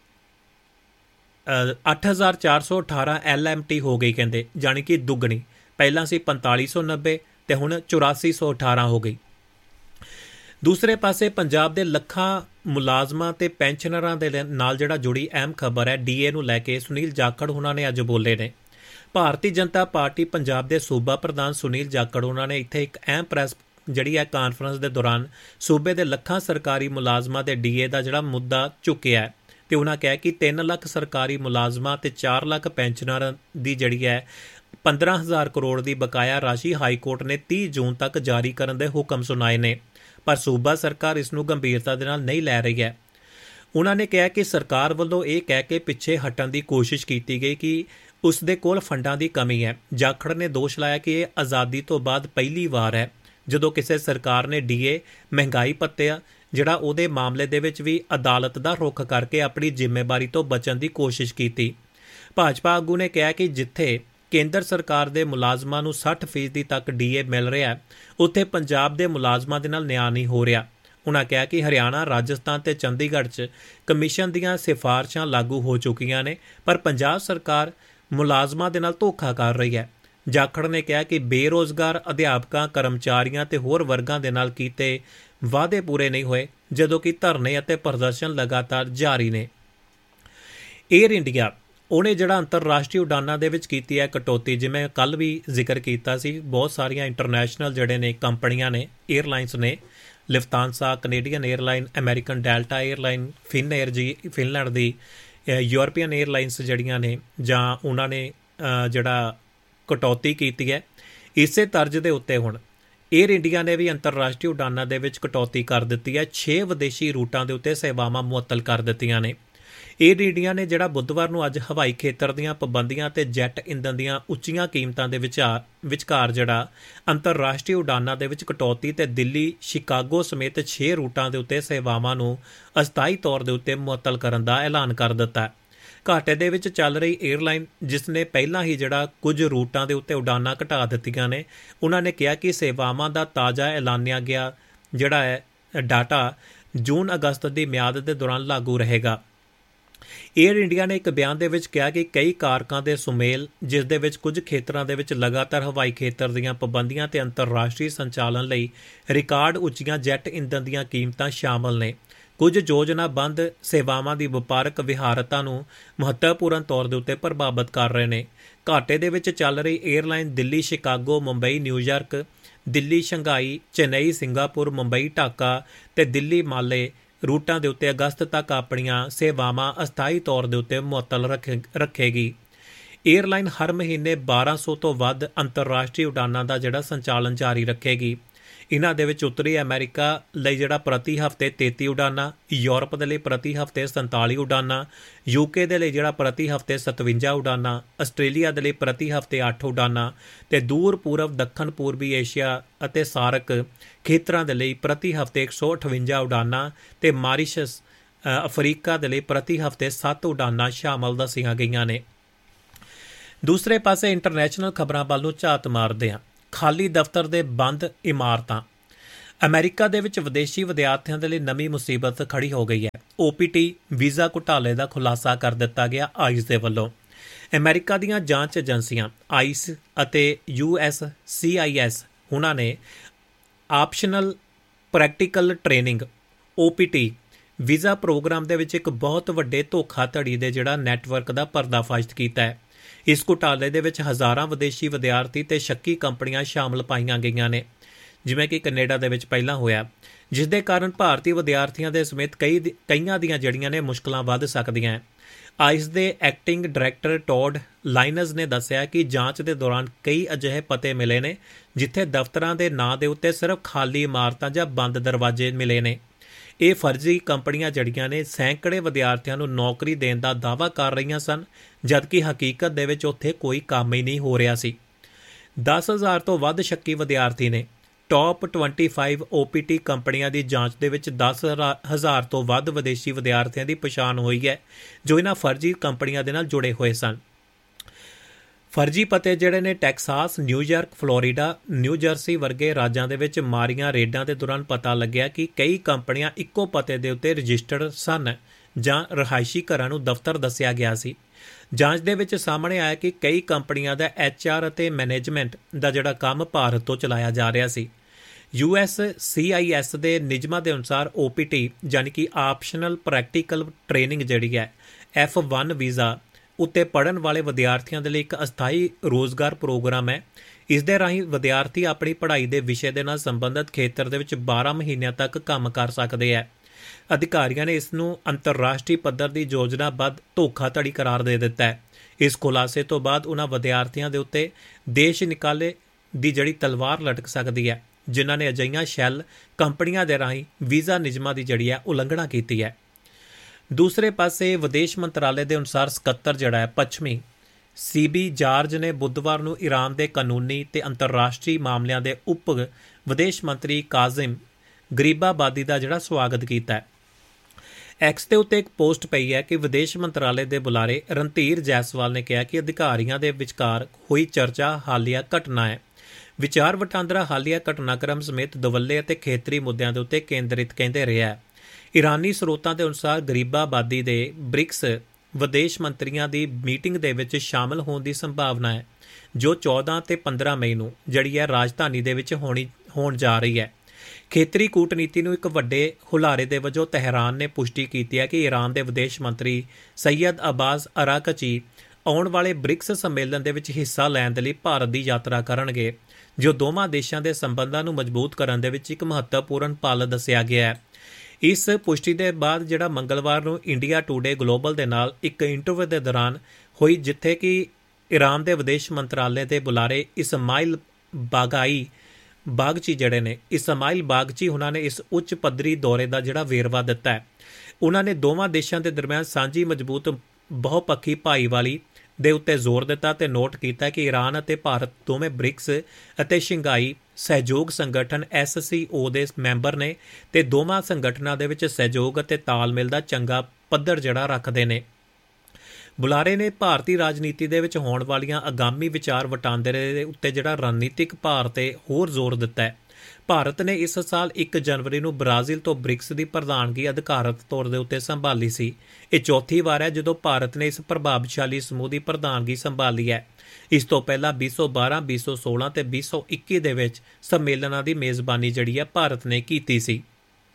ਅੱਠ ਹਜ਼ਾਰ ਚਾਰ ਸੌ ਅਠਾਰਾਂ ਐਲ ਐਮ ਟੀ ਹੋ ਗਈ ਕਹਿੰਦੇ, ਜਾਣੀ ਕਿ ਦੁੱਗਣੀ। ਪਹਿਲਾਂ ਸੀ ਪੰਤਾਲੀ ਸੌ ਨੱਬੇ ਤੇ ਹੁਣ ਚੁਰਾਸੀ ਸੌ ਅਠਾਰਾਂ ਹੋ ਗਈ। ਦੂਸਰੇ ਪਾਸੇ ਪੰਜਾਬ ਦੇ ਲੱਖਾਂ ਮੁਲਾਜ਼ਮਾਂ ਤੇ ਪੈਨਸ਼ਨਰਾਂ ਦੇ ਨਾਲ ਜਿਹੜਾ ਜੁੜੀ ਅਹਿਮ ਖਬਰ ਹੈ, ਡੀਏ ਨੂੰ ਲੈ ਕੇ ਸੁਨੀਲ ਜਾਖੜ ਉਹਨਾਂ ਨੇ ਅੱਜ ਬੋਲੇ ਨੇ। ਭਾਰਤੀ ਜਨਤਾ ਪਾਰਟੀ ਪੰਜਾਬ ਦੇ ਸੂਬਾ ਪ੍ਰਧਾਨ ਸੁਨੀਲ ਜਾਖੜ ਉਹਨਾਂ ਨੇ ਇੱਥੇ ਇੱਕ ਅਹਿਮ ਪ੍ਰੈਸ ਜਿਹੜੀ ਹੈ ਕਾਨਫਰੰਸ ਦੇ ਦੌਰਾਨ ਸੂਬੇ ਦੇ ਲੱਖਾਂ ਸਰਕਾਰੀ ਮੁਲਾਜ਼ਮਾਂ ਦੇ ਡੀਏ ਦਾ ਜਿਹੜਾ ਮੁੱਦਾ ਚੁੱਕਿਆ ਤੇ ਉਹਨਾਂ ਕਿਹਾ ਕਿ ਤਿੰਨ ਲੱਖ ਸਰਕਾਰੀ ਮੁਲਾਜ਼ਮਾਂ ਤੇ ਚਾਰ ਲੱਖ ਪੈਨਸ਼ਨਰਾਂ ਦੀ ਜਿਹੜੀ ਹੈ ਪੰਦਰਾਂ ਹਜ਼ਾਰ ਕਰੋੜ ਦੀ ਬਕਾਇਆ ਰਾਸ਼ੀ ਹਾਈਕੋਰਟ ਨੇ ਤੀਹ ਜੂਨ ਤੱਕ ਜਾਰੀ ਕਰਨ ਦੇ ਹੁਕਮ ਸੁਣਾਏ ਨੇ, ਪਰ ਸੂਬਾ ਸਰਕਾਰ ਇਸ ਨੂੰ ਗੰਭੀਰਤਾ ਦੇ ਨਾਲ ਨਹੀਂ ਲੈ ਰਹੀ ਹੈ। ਉਹਨਾਂ ਨੇ ਕਿਹਾ ਕਿ ਸਰਕਾਰ ਵੱਲੋਂ ਇਹ ਕਹਿ ਕੇ ਪਿੱਛੇ ਹਟਣ ਦੀ ਕੋਸ਼ਿਸ਼ ਕੀਤੀ ਗਈ ਕਿ ਉਸ ਦੇ ਕੋਲ ਫੰਡਾਂ ਦੀ ਕਮੀ ਹੈ। ਜਾਖੜ ਨੇ ਦੋਸ਼ ਲਾਇਆ ਕਿ ਇਹ ਆਜ਼ਾਦੀ ਤੋਂ ਬਾਅਦ ਪਹਿਲੀ ਵਾਰ ਹੈ ਜਦੋਂ ਕਿਸੇ ਸਰਕਾਰ ਨੇ ਡੀਏ, ਮਹਿੰਗਾਈ ਭੱਤਾ ਜਿਹੜਾ ਉਹਦੇ ਮਾਮਲੇ ਦੇ ਵਿੱਚ ਵੀ ਅਦਾਲਤ ਦਾ ਰੁਖ ਕਰਕੇ ਆਪਣੀ ਜ਼ਿੰਮੇਵਾਰੀ ਤੋਂ ਬਚਣ ਦੀ ਕੋਸ਼ਿਸ਼ ਕੀਤੀ। ਭਾਜਪਾ ਆਗੂ ਨੇ ਕਿਹਾ ਕਿ ਜਿੱਥੇ ਕੇਂਦਰ ਸਰਕਾਰ ਦੇ ਮੁਲਾਜ਼ਮਾਂ ਨੂੰ ਸੱਠ ਫੀਸਦੀ ਤੱਕ ਡੀਏ ਮਿਲ ਰਿਹਾ, ਉੱਥੇ ਪੰਜਾਬ ਦੇ ਮੁਲਾਜ਼ਮਾਂ ਦੇ ਨਾਲ ਨਿਆਂ ਨਹੀਂ ਹੋ ਰਿਹਾ। ਉਨ੍ਹਾਂ ਕਿਹਾ ਕਿ ਹਰਿਆਣਾ, ਰਾਜਸਥਾਨ ਤੇ ਚੰਡੀਗੜ੍ਹ 'ਚ ਕਮਿਸ਼ਨ ਦੀਆਂ ਸਿਫਾਰਸ਼ਾਂ ਲਾਗੂ ਹੋ ਚੁੱਕੀਆਂ ਨੇ, ਪਰ ਪੰਜਾਬ ਸਰਕਾਰ ਮੁਲਾਜ਼ਮਾਂ ਦੇ ਨਾਲ ਧੋਖਾ ਕਰ ਰਹੀ ਹੈ। ਜਾਖੜ ਨੇ ਕਿਹਾ ਕਿ ਬੇਰੁਜ਼ਗਾਰ ਅਧਿਆਪਕਾਂ, ਕਰਮਚਾਰੀਆਂ ਤੇ ਹੋਰ ਵਰਗਾਂ ਦੇ ਨਾਲ ਕੀਤੇ ਵਾਅਦੇ ਪੂਰੇ ਨਹੀਂ ਹੋਏ, ਜਦੋਂ ਕਿ ਧਰਨੇ ਅਤੇ ਪ੍ਰਦਰਸ਼ਨ ਲਗਾਤਾਰ ਜਾਰੀ ਨੇ। ਏਅਰ ਇੰਡੀਆ ਉਹਨੇ ਜਿਹੜਾ ਅੰਤਰਰਾਸ਼ਟਰੀ ਉਡਾਨਾਂ ਦੇ ਵਿੱਚ ਕੀਤੀ ਹੈ ਕਟੌਤੀ, ਜਿਵੇਂ ਕੱਲ੍ਹ ਵੀ ਜ਼ਿਕਰ ਕੀਤਾ ਸੀ, ਬਹੁਤ ਸਾਰੀਆਂ ਇੰਟਰਨੈਸ਼ਨਲ ਜਿਹੜੇ ਨੇ ਕੰਪਨੀਆਂ ਨੇ, ਏਅਰਲਾਈਨਸ ਨੇ, ਲਿਫਤਾਂਸਾ, Canadian airline, American delta airline, fin air ਜੀ ਫਿਨਲੈਂਡ ਦੀ, ਯੂਰਪੀਅਨ ਏਅਰਲਾਈਨਸ ਜਿਹੜੀਆਂ ਨੇ, ਜਾਂ ਉਹਨਾਂ ਨੇ ਜਿਹੜਾ ਕਟੌਤੀ ਕੀਤੀ ਹੈ। ਇਸੇ ਤਰਜ਼ ਦੇ ਉੱਤੇ ਹੁਣ ਏਅਰ ਇੰਡੀਆ ਨੇ ਵੀ ਅੰਤਰਰਾਸ਼ਟਰੀ ਉਡਾਨਾਂ ਦੇ ਵਿੱਚ ਕਟੌਤੀ ਕਰ ਦਿੱਤੀ ਹੈ। ਛੇ ਵਿਦੇਸ਼ੀ ਰੂਟਾਂ ਦੇ ਉੱਤੇ ਸੇਵਾਵਾਂ ਮੁਅੱਤਲ ਕਰ ਦਿੱਤੀਆਂ ਨੇ। ਏਅਰ ਇੰਡੀਆ ਨੇ ਜਿਹੜਾ ਬੁੱਧਵਾਰ ਨੂੰ ਅੱਜ ਹਵਾਈ ਖੇਤਰ ਦੀਆਂ ਪਾਬੰਦੀਆਂ ਤੇ ਜੈਟ ਇੰਧਨ ਦੀਆਂ ਉੱਚੀਆਂ ਕੀਮਤਾਂ ਦੇ ਵਿਚਾਰ ਵਿਚਕਾਰ ਜਿਹੜਾ ਅੰਤਰਰਾਸ਼ਟਰੀ ਉਡਾਨਾਂ ਦੇ ਵਿੱਚ ਕਟੌਤੀ ਤੇ ਦਿੱਲੀ, ਸ਼ਿਕਾਗੋ ਸਮੇਤ ਛੇ ਰੂਟਾਂ ਦੇ ਉੱਤੇ ਸੇਵਾਵਾਂ ਨੂੰ ਅਸਥਾਈ ਤੌਰ ਦੇ ਉੱਤੇ ਮੁਅੱਤਲ ਕਰਨ ਦਾ ਐਲਾਨ ਕਰ ਦਿੱਤਾ। ਘਾਟੇ ਦੇ ਵਿੱਚ ਚੱਲ ਰਹੀ ਏਅਰਲਾਈਨ, ਜਿਸ ਨੇ ਪਹਿਲਾਂ ਹੀ ਜਿਹੜਾ ਕੁਝ ਰੂਟਾਂ ਦੇ ਉੱਤੇ ਉਡਾਨਾਂ ਘਟਾ ਦਿੱਤੀਆਂ ਨੇ, ਉਹਨਾਂ ਨੇ ਕਿਹਾ ਕਿ ਸੇਵਾਵਾਂ ਦਾ ਤਾਜ਼ਾ ਐਲਾਨਿਆ ਗਿਆ ਜਿਹੜਾ ਹੈ ਡਾਟਾ ਜੂਨ ਅਗਸਤ ਦੀ ਮਿਆਦ ਦੇ ਦੌਰਾਨ ਲਾਗੂ ਰਹੇਗਾ। ਏਅਰ ਇੰਡੀਆ ਨੇ ਇੱਕ ਬਿਆਨ ਦੇ ਵਿੱਚ ਕਿਹਾ ਕਿ ਕਈ ਕਾਰਕਾਂ ਦੇ ਸੁਮੇਲ, ਜਿਸ ਦੇ ਵਿੱਚ ਕੁਝ ਖੇਤਰਾਂ ਦੇ ਵਿੱਚ ਲਗਾਤਾਰ ਹਵਾਈ ਖੇਤਰ ਦੀਆਂ ਪਾਬੰਦੀਆਂ ਤੇ ਅੰਤਰਰਾਸ਼ਟਰੀ ਸੰਚਾਲਨ ਲਈ ਰਿਕਾਰਡ ਉੱਚੀਆਂ ਜੈਟ ਇੰਧਨ ਦੀਆਂ ਕੀਮਤਾਂ ਸ਼ਾਮਲ ਨੇ, ਕੁਝ ਯੋਜਨਾਬੰਦ ਸੇਵਾਵਾਂ ਦੀ ਵਪਾਰਕ ਵਿਹਾਰਤਾ ਨੂੰ ਮਹੱਤਵਪੂਰਨ ਤੌਰ ਦੇ ਉੱਤੇ ਪ੍ਰਭਾਵਿਤ ਕਰ ਰਹੇ ਨੇ। ਘਾਟੇ ਦੇ ਵਿੱਚ ਚੱਲ ਰਹੀ airline Delhi, Chicago, Mumbai, New York, Delhi, Shanghai, Chennai, Singapore, Mumbai, Dhaka ਤੇ ਦਿੱਲੀ ਮਾਲੇ ਰੂਟਾਂ ਦੇ ਉੱਤੇ ਅਗਸਤ ਤੱਕ ਆਪਣੀਆਂ ਸੇਵਾਵਾਂ ਅਸਥਾਈ ਤੌਰ ਦੇ ਉੱਤੇ ਮੁਅੱਤਲ ਰੱਖੇ ਰੱਖੇਗੀ। ਏਅਰਲਾਈਨ ਹਰ ਮਹੀਨੇ ਬਾਰਾਂ ਸੌ ਤੋਂ ਵੱਧ ਅੰਤਰਰਾਸ਼ਟਰੀ ਉਡਾਨਾਂ ਦਾ ਜਿਹੜਾ ਸੰਚਾਲਨ ਜਾਰੀ ਰੱਖੇਗੀ। ਇਹਨਾਂ ਦੇ ਵਿੱਚ ਉੱਤਰੀ ਅਮਰੀਕਾ ਲਈ ਜਿਹੜਾ ਪ੍ਰਤੀ ਹਫ਼ਤੇ ਤੇਤੀ ਉਡਾਨਾਂ, ਯੂਰਪ ਦੇ ਲਈ ਪ੍ਰਤੀ ਹਫ਼ਤੇ ਸੰਤਾਲੀ ਉਡਾਨਾਂ, ਯੂਕੇ ਦੇ ਲਈ ਜਿਹੜਾ ਪ੍ਰਤੀ ਹਫ਼ਤੇ ਸਤਵੰਜਾ ਉਡਾਨਾਂ, ਆਸਟ੍ਰੇਲੀਆ ਦੇ ਲਈ ਪ੍ਰਤੀ ਹਫ਼ਤੇ ਅੱਠ ਉਡਾਨਾਂ ਤੇ ਦੂਰ ਪੂਰਬ, ਦੱਖਣ ਪੂਰਬੀ ਏਸ਼ੀਆ ਅਤੇ ਸਾਰਕ ਖੇਤਰਾਂ ਦੇ ਲਈ ਪ੍ਰਤੀ ਹਫ਼ਤੇ ਇੱਕ ਸੌ ਅਠਵੰਜਾ ਉਡਾਨਾਂ ਤੇ ਮਾਰੀਸ਼ਸ, ਅਫਰੀਕਾ ਦੇ ਲਈ ਪ੍ਰਤੀ ਹਫ਼ਤੇ ਸੱਤ ਉਡਾਨਾਂ ਸ਼ਾਮਲ ਦੱਸੀਆਂ ਗਈਆਂ ਨੇ। ਦੂਸਰੇ ਪਾਸੇ ਇੰਟਰਨੈਸ਼ਨਲ ਖਬਰਾਂ ਵੱਲ ਨੂੰ ਝਾਤ ਮਾਰਦੇ ਹਾਂ। ਖਾਲੀ ਦਫ਼ਤਰ ਦੇ ਬੰਦ ਇਮਾਰਤਾਂ। ਅਮਰੀਕਾ ਦੇ ਵਿੱਚ ਵਿਦੇਸ਼ੀ ਵਿਦਿਆਰਥੀਆਂ ਦੇ ਲਈ ਨਵੀਂ ਮੁਸੀਬਤ ਖੜੀ ਹੋ ਗਈ ਹੈ। ਓ ਪੀ ਟੀ ਵੀਜ਼ਾ ਘੁਟਾਲੇ ਦਾ ਖੁਲਾਸਾ ਕਰ ਦਿੱਤਾ ਗਿਆ ਆਈਸ ਦੇ ਵੱਲੋਂ। ਅਮਰੀਕਾ ਦੀਆਂ ਜਾਂਚ ਏਜੰਸੀਆਂ ਆਈਸ ਅਤੇ U S C I S ਉਹਨਾਂ ਨੇ ਆਪਸ਼ਨਲ ਪ੍ਰੈਕਟੀਕਲ ਟ੍ਰੇਨਿੰਗ ਓ ਪੀ ਟੀ ਵੀਜ਼ਾ ਪ੍ਰੋਗਰਾਮ ਦੇ ਵਿੱਚ ਇੱਕ ਬਹੁਤ ਵੱਡੇ ਧੋਖਾਧੜੀ ਦੇ ਜਿਹੜਾ ਨੈਟਵਰਕ ਦਾ ਪਰਦਾਫਾਸ਼ ਕੀਤਾ ਹੈ। ਇਸ ਘੁਟਾਲੇ ਦੇ ਵਿੱਚ ਹਜ਼ਾਰਾਂ ਵਿਦੇਸ਼ੀ ਵਿਦਿਆਰਥੀ ਤੇ ਸ਼ੱਕੀ ਕੰਪਨੀਆਂ ਸ਼ਾਮਲ ਪਾਈਆਂ ਗਈਆਂ ਨੇ, ਜਿਵੇਂ ਕਿ ਕੈਨੇਡਾ ਦੇ ਵਿੱਚ ਪਹਿਲਾਂ ਹੋਇਆ, ਜਿਸ ਦੇ ਕਾਰਨ ਭਾਰਤੀ ਵਿਦਿਆਰਥੀਆਂ ਦੇ ਸਮੇਤ ਕਈ ਕਈਆਂ ਦੀਆਂ ਜਿਹੜੀਆਂ ਨੇ ਮੁਸ਼ਕਲਾਂ ਵੱਧ ਸਕਦੀਆਂ। ਆਈਸ ਦੇ ਐਕਟਿੰਗ ਡਾਇਰੈਕਟਰ ਟੌਡ ਲਾਈਨਜ਼ ਨੇ ਦੱਸਿਆ ਕਿ ਜਾਂਚ ਦੇ ਦੌਰਾਨ ਕਈ ਅਜਿਹੇ ਪਤੇ ਮਿਲੇ ਨੇ ਜਿੱਥੇ ਦਫ਼ਤਰਾਂ ਦੇ ਨਾਂ ਦੇ ਉੱਤੇ ਸਿਰਫ ਖਾਲੀ ਇਮਾਰਤਾਂ ਜਾਂ ਬੰਦ ਦਰਵਾਜ਼ੇ ਮਿਲੇ ਨੇ। ਇਹ ਫਰਜ਼ੀ ਕੰਪਨੀਆਂ ਜੜੀਆਂ ਨੇ ਸੈਂਕੜੇ ਵਿਦਿਆਰਥੀਆਂ ਨੂੰ ਨੌਕਰੀ ਦੇਣ ਦਾ ਦਾਅਵਾ ਕਰ ਰਹੀਆਂ ਸਨ, ਜਦਕਿ ਹਕੀਕਤ ਦੇ ਵਿੱਚ ਉੱਥੇ ਕੋਈ ਕੰਮ ਹੀ ਨਹੀਂ ਹੋ ਰਿਹਾ ਸੀ। ਦਸ ਹਜ਼ਾਰ ਤੋਂ ਵੱਧ ਸ਼ੱਕੀ ਵਿਦਿਆਰਥੀ ਨੇ। ਟੌਪ ਪੱਚੀ ਓ ਪੀ ਟੀ ਕੰਪਨੀਆਂ ਦੀ ਜਾਂਚ ਦੇ ਵਿੱਚ ਦਸ ਹਜ਼ਾਰ ਤੋਂ ਵੱਧ ਵਿਦੇਸ਼ੀ ਵਿਦਿਆਰਥੀਆਂ ਦੀ ਪਛਾਣ ਹੋਈ ਹੈ ਜੋ ਇਹਨਾਂ ਫਰਜ਼ੀ ਕੰਪਨੀਆਂ ਦੇ ਨਾਲ ਜੁੜੇ ਹੋਏ ਸਨ। ਫਰਜ਼ੀ ਪਤੇ ਜਿਹੜੇ ਨੇ Texas, New York, Florida, new jersey ਵਰਗੇ ਰਾਜਾਂ ਦੇ ਵਿੱਚ ਮਾਰੀਆਂ ਰੇਡਾਂ ਦੇ ਦੌਰਾਨ ਪਤਾ ਲੱਗਿਆ ਕਿ ਕਈ ਕੰਪਨੀਆਂ ਇੱਕੋ ਪਤੇ ਦੇ ਉੱਤੇ ਰਜਿਸਟਰਡ ਸਨ ਜਾਂ ਰਿਹਾਇਸ਼ੀ ਘਰਾਂ ਨੂੰ ਦਫ਼ਤਰ ਦੱਸਿਆ ਗਿਆ ਸੀ। ਜਾਂਚ ਦੇ ਵਿੱਚ ਸਾਹਮਣੇ ਆਇਆ ਕਿ ਕਈ ਕੰਪਨੀਆਂ ਦਾ ਐਚ ਆਰ ਅਤੇ ਮੈਨੇਜਮੈਂਟ ਦਾ ਜਿਹੜਾ ਕੰਮ ਭਾਰਤ ਤੋਂ ਚਲਾਇਆ ਜਾ ਰਿਹਾ ਸੀ। U S C I S ਦੇ ਨਿਯਮਾਂ ਦੇ ਅਨੁਸਾਰ ਓ ਪੀ ਟੀ ਯਾਨੀ ਕਿ ਆਪਸ਼ਨਲ ਪ੍ਰੈਕਟੀਕਲ ਟ੍ਰੇਨਿੰਗ ਜਿਹੜੀ ਹੈ ਐਫ ਵਨ ਵੀਜ਼ਾ ਉੱਤੇ ਪੜ੍ਹਨ ਵਾਲੇ ਵਿਦਿਆਰਥੀਆਂ ਦੇ ਲਈ ਇੱਕ ਅਸਥਾਈ ਰੋਜ਼ਗਾਰ ਪ੍ਰੋਗਰਾਮ ਹੈ। ਇਸ ਦੇ ਰਾਹੀਂ ਵਿਦਿਆਰਥੀ ਆਪਣੀ ਪੜ੍ਹਾਈ ਦੇ ਵਿਸ਼ੇ ਦੇ ਨਾਲ ਸੰਬੰਧਿਤ ਖੇਤਰ ਦੇ ਵਿੱਚ ਬਾਰਾਂ ਮਹੀਨਿਆਂ ਤੱਕ ਕੰਮ ਕਰ ਸਕਦੇ ਹੈ। ਅਧਿਕਾਰੀਆਂ ਨੇ ਇਸ ਨੂੰ ਅੰਤਰਰਾਸ਼ਟਰੀ ਪੱਧਰ ਦੀ ਯੋਜਨਾਬੱਧ ਧੋਖਾਧੜੀ ਕਰਾਰ ਦੇ ਦਿੱਤਾ ਹੈ। ਇਸ ਖੁਲਾਸੇ ਤੋਂ ਬਾਅਦ ਉਹਨਾਂ ਵਿਦਿਆਰਥੀਆਂ ਦੇ ਉੱਤੇ ਦੇਸ਼ ਨਿਕਾਲੇ ਦੀ ਜਿਹੜੀ ਤਲਵਾਰ ਲਟਕ ਸਕਦੀ ਹੈ ਜਿਨ੍ਹਾਂ ਨੇ ਅਜਿਹੀਆਂ ਸ਼ੈੱਲ ਕੰਪਨੀਆਂ ਦੇ ਰਾਹੀਂ ਵੀਜ਼ਾ ਨਿਯਮਾਂ ਦੀ ਜਿਹੜੀ ਹੈ ਉਲੰਘਣਾ ਕੀਤੀ ਹੈ। ਦੂਸਰੇ ਪਾਸੇ ਵਿਦੇਸ਼ ਮੰਤਰਾਲੇ ਦੇ ਅਨੁਸਾਰ ਸਕੱਤਰ ਜਿਹੜਾ ਹੈ ਪੱਛਮੀ ਸੀ ਬੀ ਜਾਰਜ ਨੇ ਬੁੱਧਵਾਰ ਨੂੰ ਈਰਾਨ ਦੇ ਕਾਨੂੰਨੀ ਤੇ ਅੰਤਰਰਾਸ਼ਟਰੀ ਮਾਮਲਿਆਂ ਦੇ ਉਪ ਵਿਦੇਸ਼ ਮੰਤਰੀ ਕਾਜ਼ਿਮ ਗਰੀਬਾਬਾਦੀ ਦਾ ਜਿਹੜਾ ਸਵਾਗਤ ਕੀਤਾ ਹੈ। ਐਕਸ ਦੇ ਉੱਤੇ ਇੱਕ ਪੋਸਟ ਪਈ ਹੈ ਕਿ ਵਿਦੇਸ਼ ਮੰਤਰਾਲੇ ਦੇ ਬੁਲਾਰੇ ਰਣਧੀਰ ਜੈਸਵਾਲ ਨੇ ਕਿਹਾ ਕਿ ਅਧਿਕਾਰੀਆਂ ਦੇ ਵਿਚਕਾਰ ਹੋਈ ਚਰਚਾ ਹਾਲੀਆ ਘਟਨਾ ਹੈ। ਵਿਚਾਰ ਵਟਾਂਦਰਾ ਹਾਲੀਆ ਘਟਨਾਕ੍ਰਮ ਸਮੇਤ ਦੁਵੱਲੇ ਅਤੇ ਖੇਤਰੀ ਮੁੱਦਿਆਂ ਦੇ ਉੱਤੇ ਕੇਂਦਰਿਤ ਕਹਿੰਦੇ ਰਿਹਾ ਹੈ। ਈਰਾਨੀ ਸਰੋਤਾਂ ਦੇ ਅਨੁਸਾਰ ਗਰੀਬਾਬਾਦੀ ਦੇ ਬ੍ਰਿਕਸ ਵਿਦੇਸ਼ ਮੰਤਰੀਆਂ ਦੀ ਮੀਟਿੰਗ ਦੇ ਵਿੱਚ ਸ਼ਾਮਲ ਹੋਣ ਦੀ ਸੰਭਾਵਨਾ ਹੈ ਜੋ ਚੌਦਾਂ ਤੇ ਪੰਦਰਾਂ ਮਈ ਨੂੰ ਜਿਹੜੀ ਹੈ ਰਾਜਧਾਨੀ ਦੇ ਵਿੱਚ ਹੋਣੀ ਹੋਣ ਜਾ ਰਹੀ ਹੈ। ਖੇਤਰੀ ਕੂਟਨੀਤੀ ਨੂੰ ਇੱਕ ਵੱਡੇ ਹੁਲਾਰੇ ਦੇ ਵਜੋਂ ਤਹਿਰਾਨ ਨੇ ਪੁਸ਼ਟੀ ਕੀਤੀ ਹੈ ਕਿ ਈਰਾਨ ਦੇ ਵਿਦੇਸ਼ ਮੰਤਰੀ ਸੈਯਦ ਅਬਾਸ ਅਰਾਕਚੀ ਆਉਣ ਵਾਲੇ ਬ੍ਰਿਕਸ ਸੰਮੇਲਨ ਦੇ ਵਿੱਚ ਹਿੱਸਾ ਲੈਣ ਦੇ ਲਈ ਭਾਰਤ ਦੀ ਯਾਤਰਾ ਕਰਨਗੇ, ਜੋ ਦੋਵਾਂ ਦੇਸ਼ਾਂ ਦੇ ਸੰਬੰਧਾਂ ਨੂੰ ਮਜ਼ਬੂਤ ਕਰਨ ਦੇ ਵਿੱਚ ਇੱਕ ਮਹੱਤਵਪੂਰਨ ਪਲ ਦੱਸਿਆ ਗਿਆ ਹੈ। ਇਸ ਪੁਸ਼ਟੀ ਦੇ ਬਾਅਦ ਜਿਹੜਾ ਮੰਗਲਵਾਰ ਨੂੰ ਇੰਡੀਆ ਟੂਡੇ ਗਲੋਬਲ ਦੇ ਨਾਲ ਇੱਕ ਇੰਟਰਵਿਊ ਦੇ ਦੌਰਾਨ ਹੋਈ, ਜਿੱਥੇ ਕਿ ਈਰਾਨ ਦੇ ਵਿਦੇਸ਼ ਮੰਤਰਾਲੇ ਦੇ ਬੁਲਾਰੇ ਇਸਮਾਇਲ ਬਾਗਾਈ ਬਾਗਚੀ ਜਿਹੜੇ ਨੇ ਇਸਮਾਇਲ ਬਾਗਚੀ ਉਹਨਾਂ ਨੇ ਇਸ ਉੱਚ ਪੱਧਰੀ ਦੌਰੇ ਦਾ ਜਿਹੜਾ ਵੇਰਵਾ ਦਿੱਤਾ ਹੈ। ਉਹਨਾਂ ਨੇ ਦੋਵਾਂ ਦੇਸ਼ਾਂ ਦੇ ਦਰਮਿਆਨ ਸਾਂਝੀ ਮਜ਼ਬੂਤ ਬਹੁਪੱਖੀ ਭਾਈਵਾਲੀ ਦੇ ਉੱਤੇ ਜ਼ੋਰ ਦਿੱਤਾ ਤੇ ਨੋਟ ਕੀਤਾ ਕਿ ਈਰਾਨ ਅਤੇ ਭਾਰਤ ਦੋਵੇਂ ਬ੍ਰਿਕਸ ਅਤੇ ਸ਼ੰਘਾਈ ਸਹਿਯੋਗ ਸੰਗਠਨ ਐਸ ਸੀ ਓ ਦੇ ਮੈਂਬਰ ਨੇ ਤੇ ਦੋਵਾਂ ਸੰਗਠਨਾਂ ਦੇ ਵਿੱਚ ਸਹਿਯੋਗ ਅਤੇ ਤਾਲਮੇਲ ਦਾ ਚੰਗਾ ਪੱਧਰ ਜਿਹੜਾ ਰੱਖਦੇ ਨੇ। ਬੁਲਾਰੇ ਨੇ ਭਾਰਤੀ ਰਾਜਨੀਤੀ ਦੇ ਵਿੱਚ ਹੋਣ ਵਾਲੀਆਂ ਆਗਾਮੀ ਵਿਚਾਰ ਵਟਾਂਦਰੇ ਦੇ ਉੱਤੇ ਜਿਹੜਾ ਰਣਨੀਤਿਕ ਭਾਰ ਤੇ ਹੋਰ ਜ਼ੋਰ ਦਿੱਤਾ ਹੈ। ਭਾਰਤ ਨੇ ਇਸ ਸਾਲ ਇੱਕ ਜਨਵਰੀ ਨੂੰ ਬ੍ਰਾਜ਼ੀਲ ਤੋਂ ਬ੍ਰਿਕਸ ਦੀ ਪ੍ਰਧਾਨਗੀ ਅਧਿਕਾਰਤ ਤੌਰ ਦੇ ਉੱਤੇ ਸੰਭਾਲੀ ਸੀ। ਇਹ ਚੌਥੀ ਵਾਰ ਹੈ ਜਦੋਂ ਭਾਰਤ ਨੇ ਇਸ ਪ੍ਰਭਾਵਸ਼ਾਲੀ ਸਮੂਹ ਦੀ ਪ੍ਰਧਾਨਗੀ ਸੰਭਾਲੀ ਹੈ। ਇਸ ਤੋਂ ਪਹਿਲਾਂ ਵੀਹ ਸੌ ਬਾਰਾਂ, ਵੀਹ ਸੌ ਸੋਲਾਂ ਤੇ ਵੀਹ ਸੌ ਇੱਕੀ ਦੇ ਵਿੱਚ ਸੰਮੇਲਨਾਂ ਦੀ ਮੇਜ਼ਬਾਨੀ ਜਿਹੜੀ ਹੈ ਭਾਰਤ ਨੇ ਕੀਤੀ ਸੀ।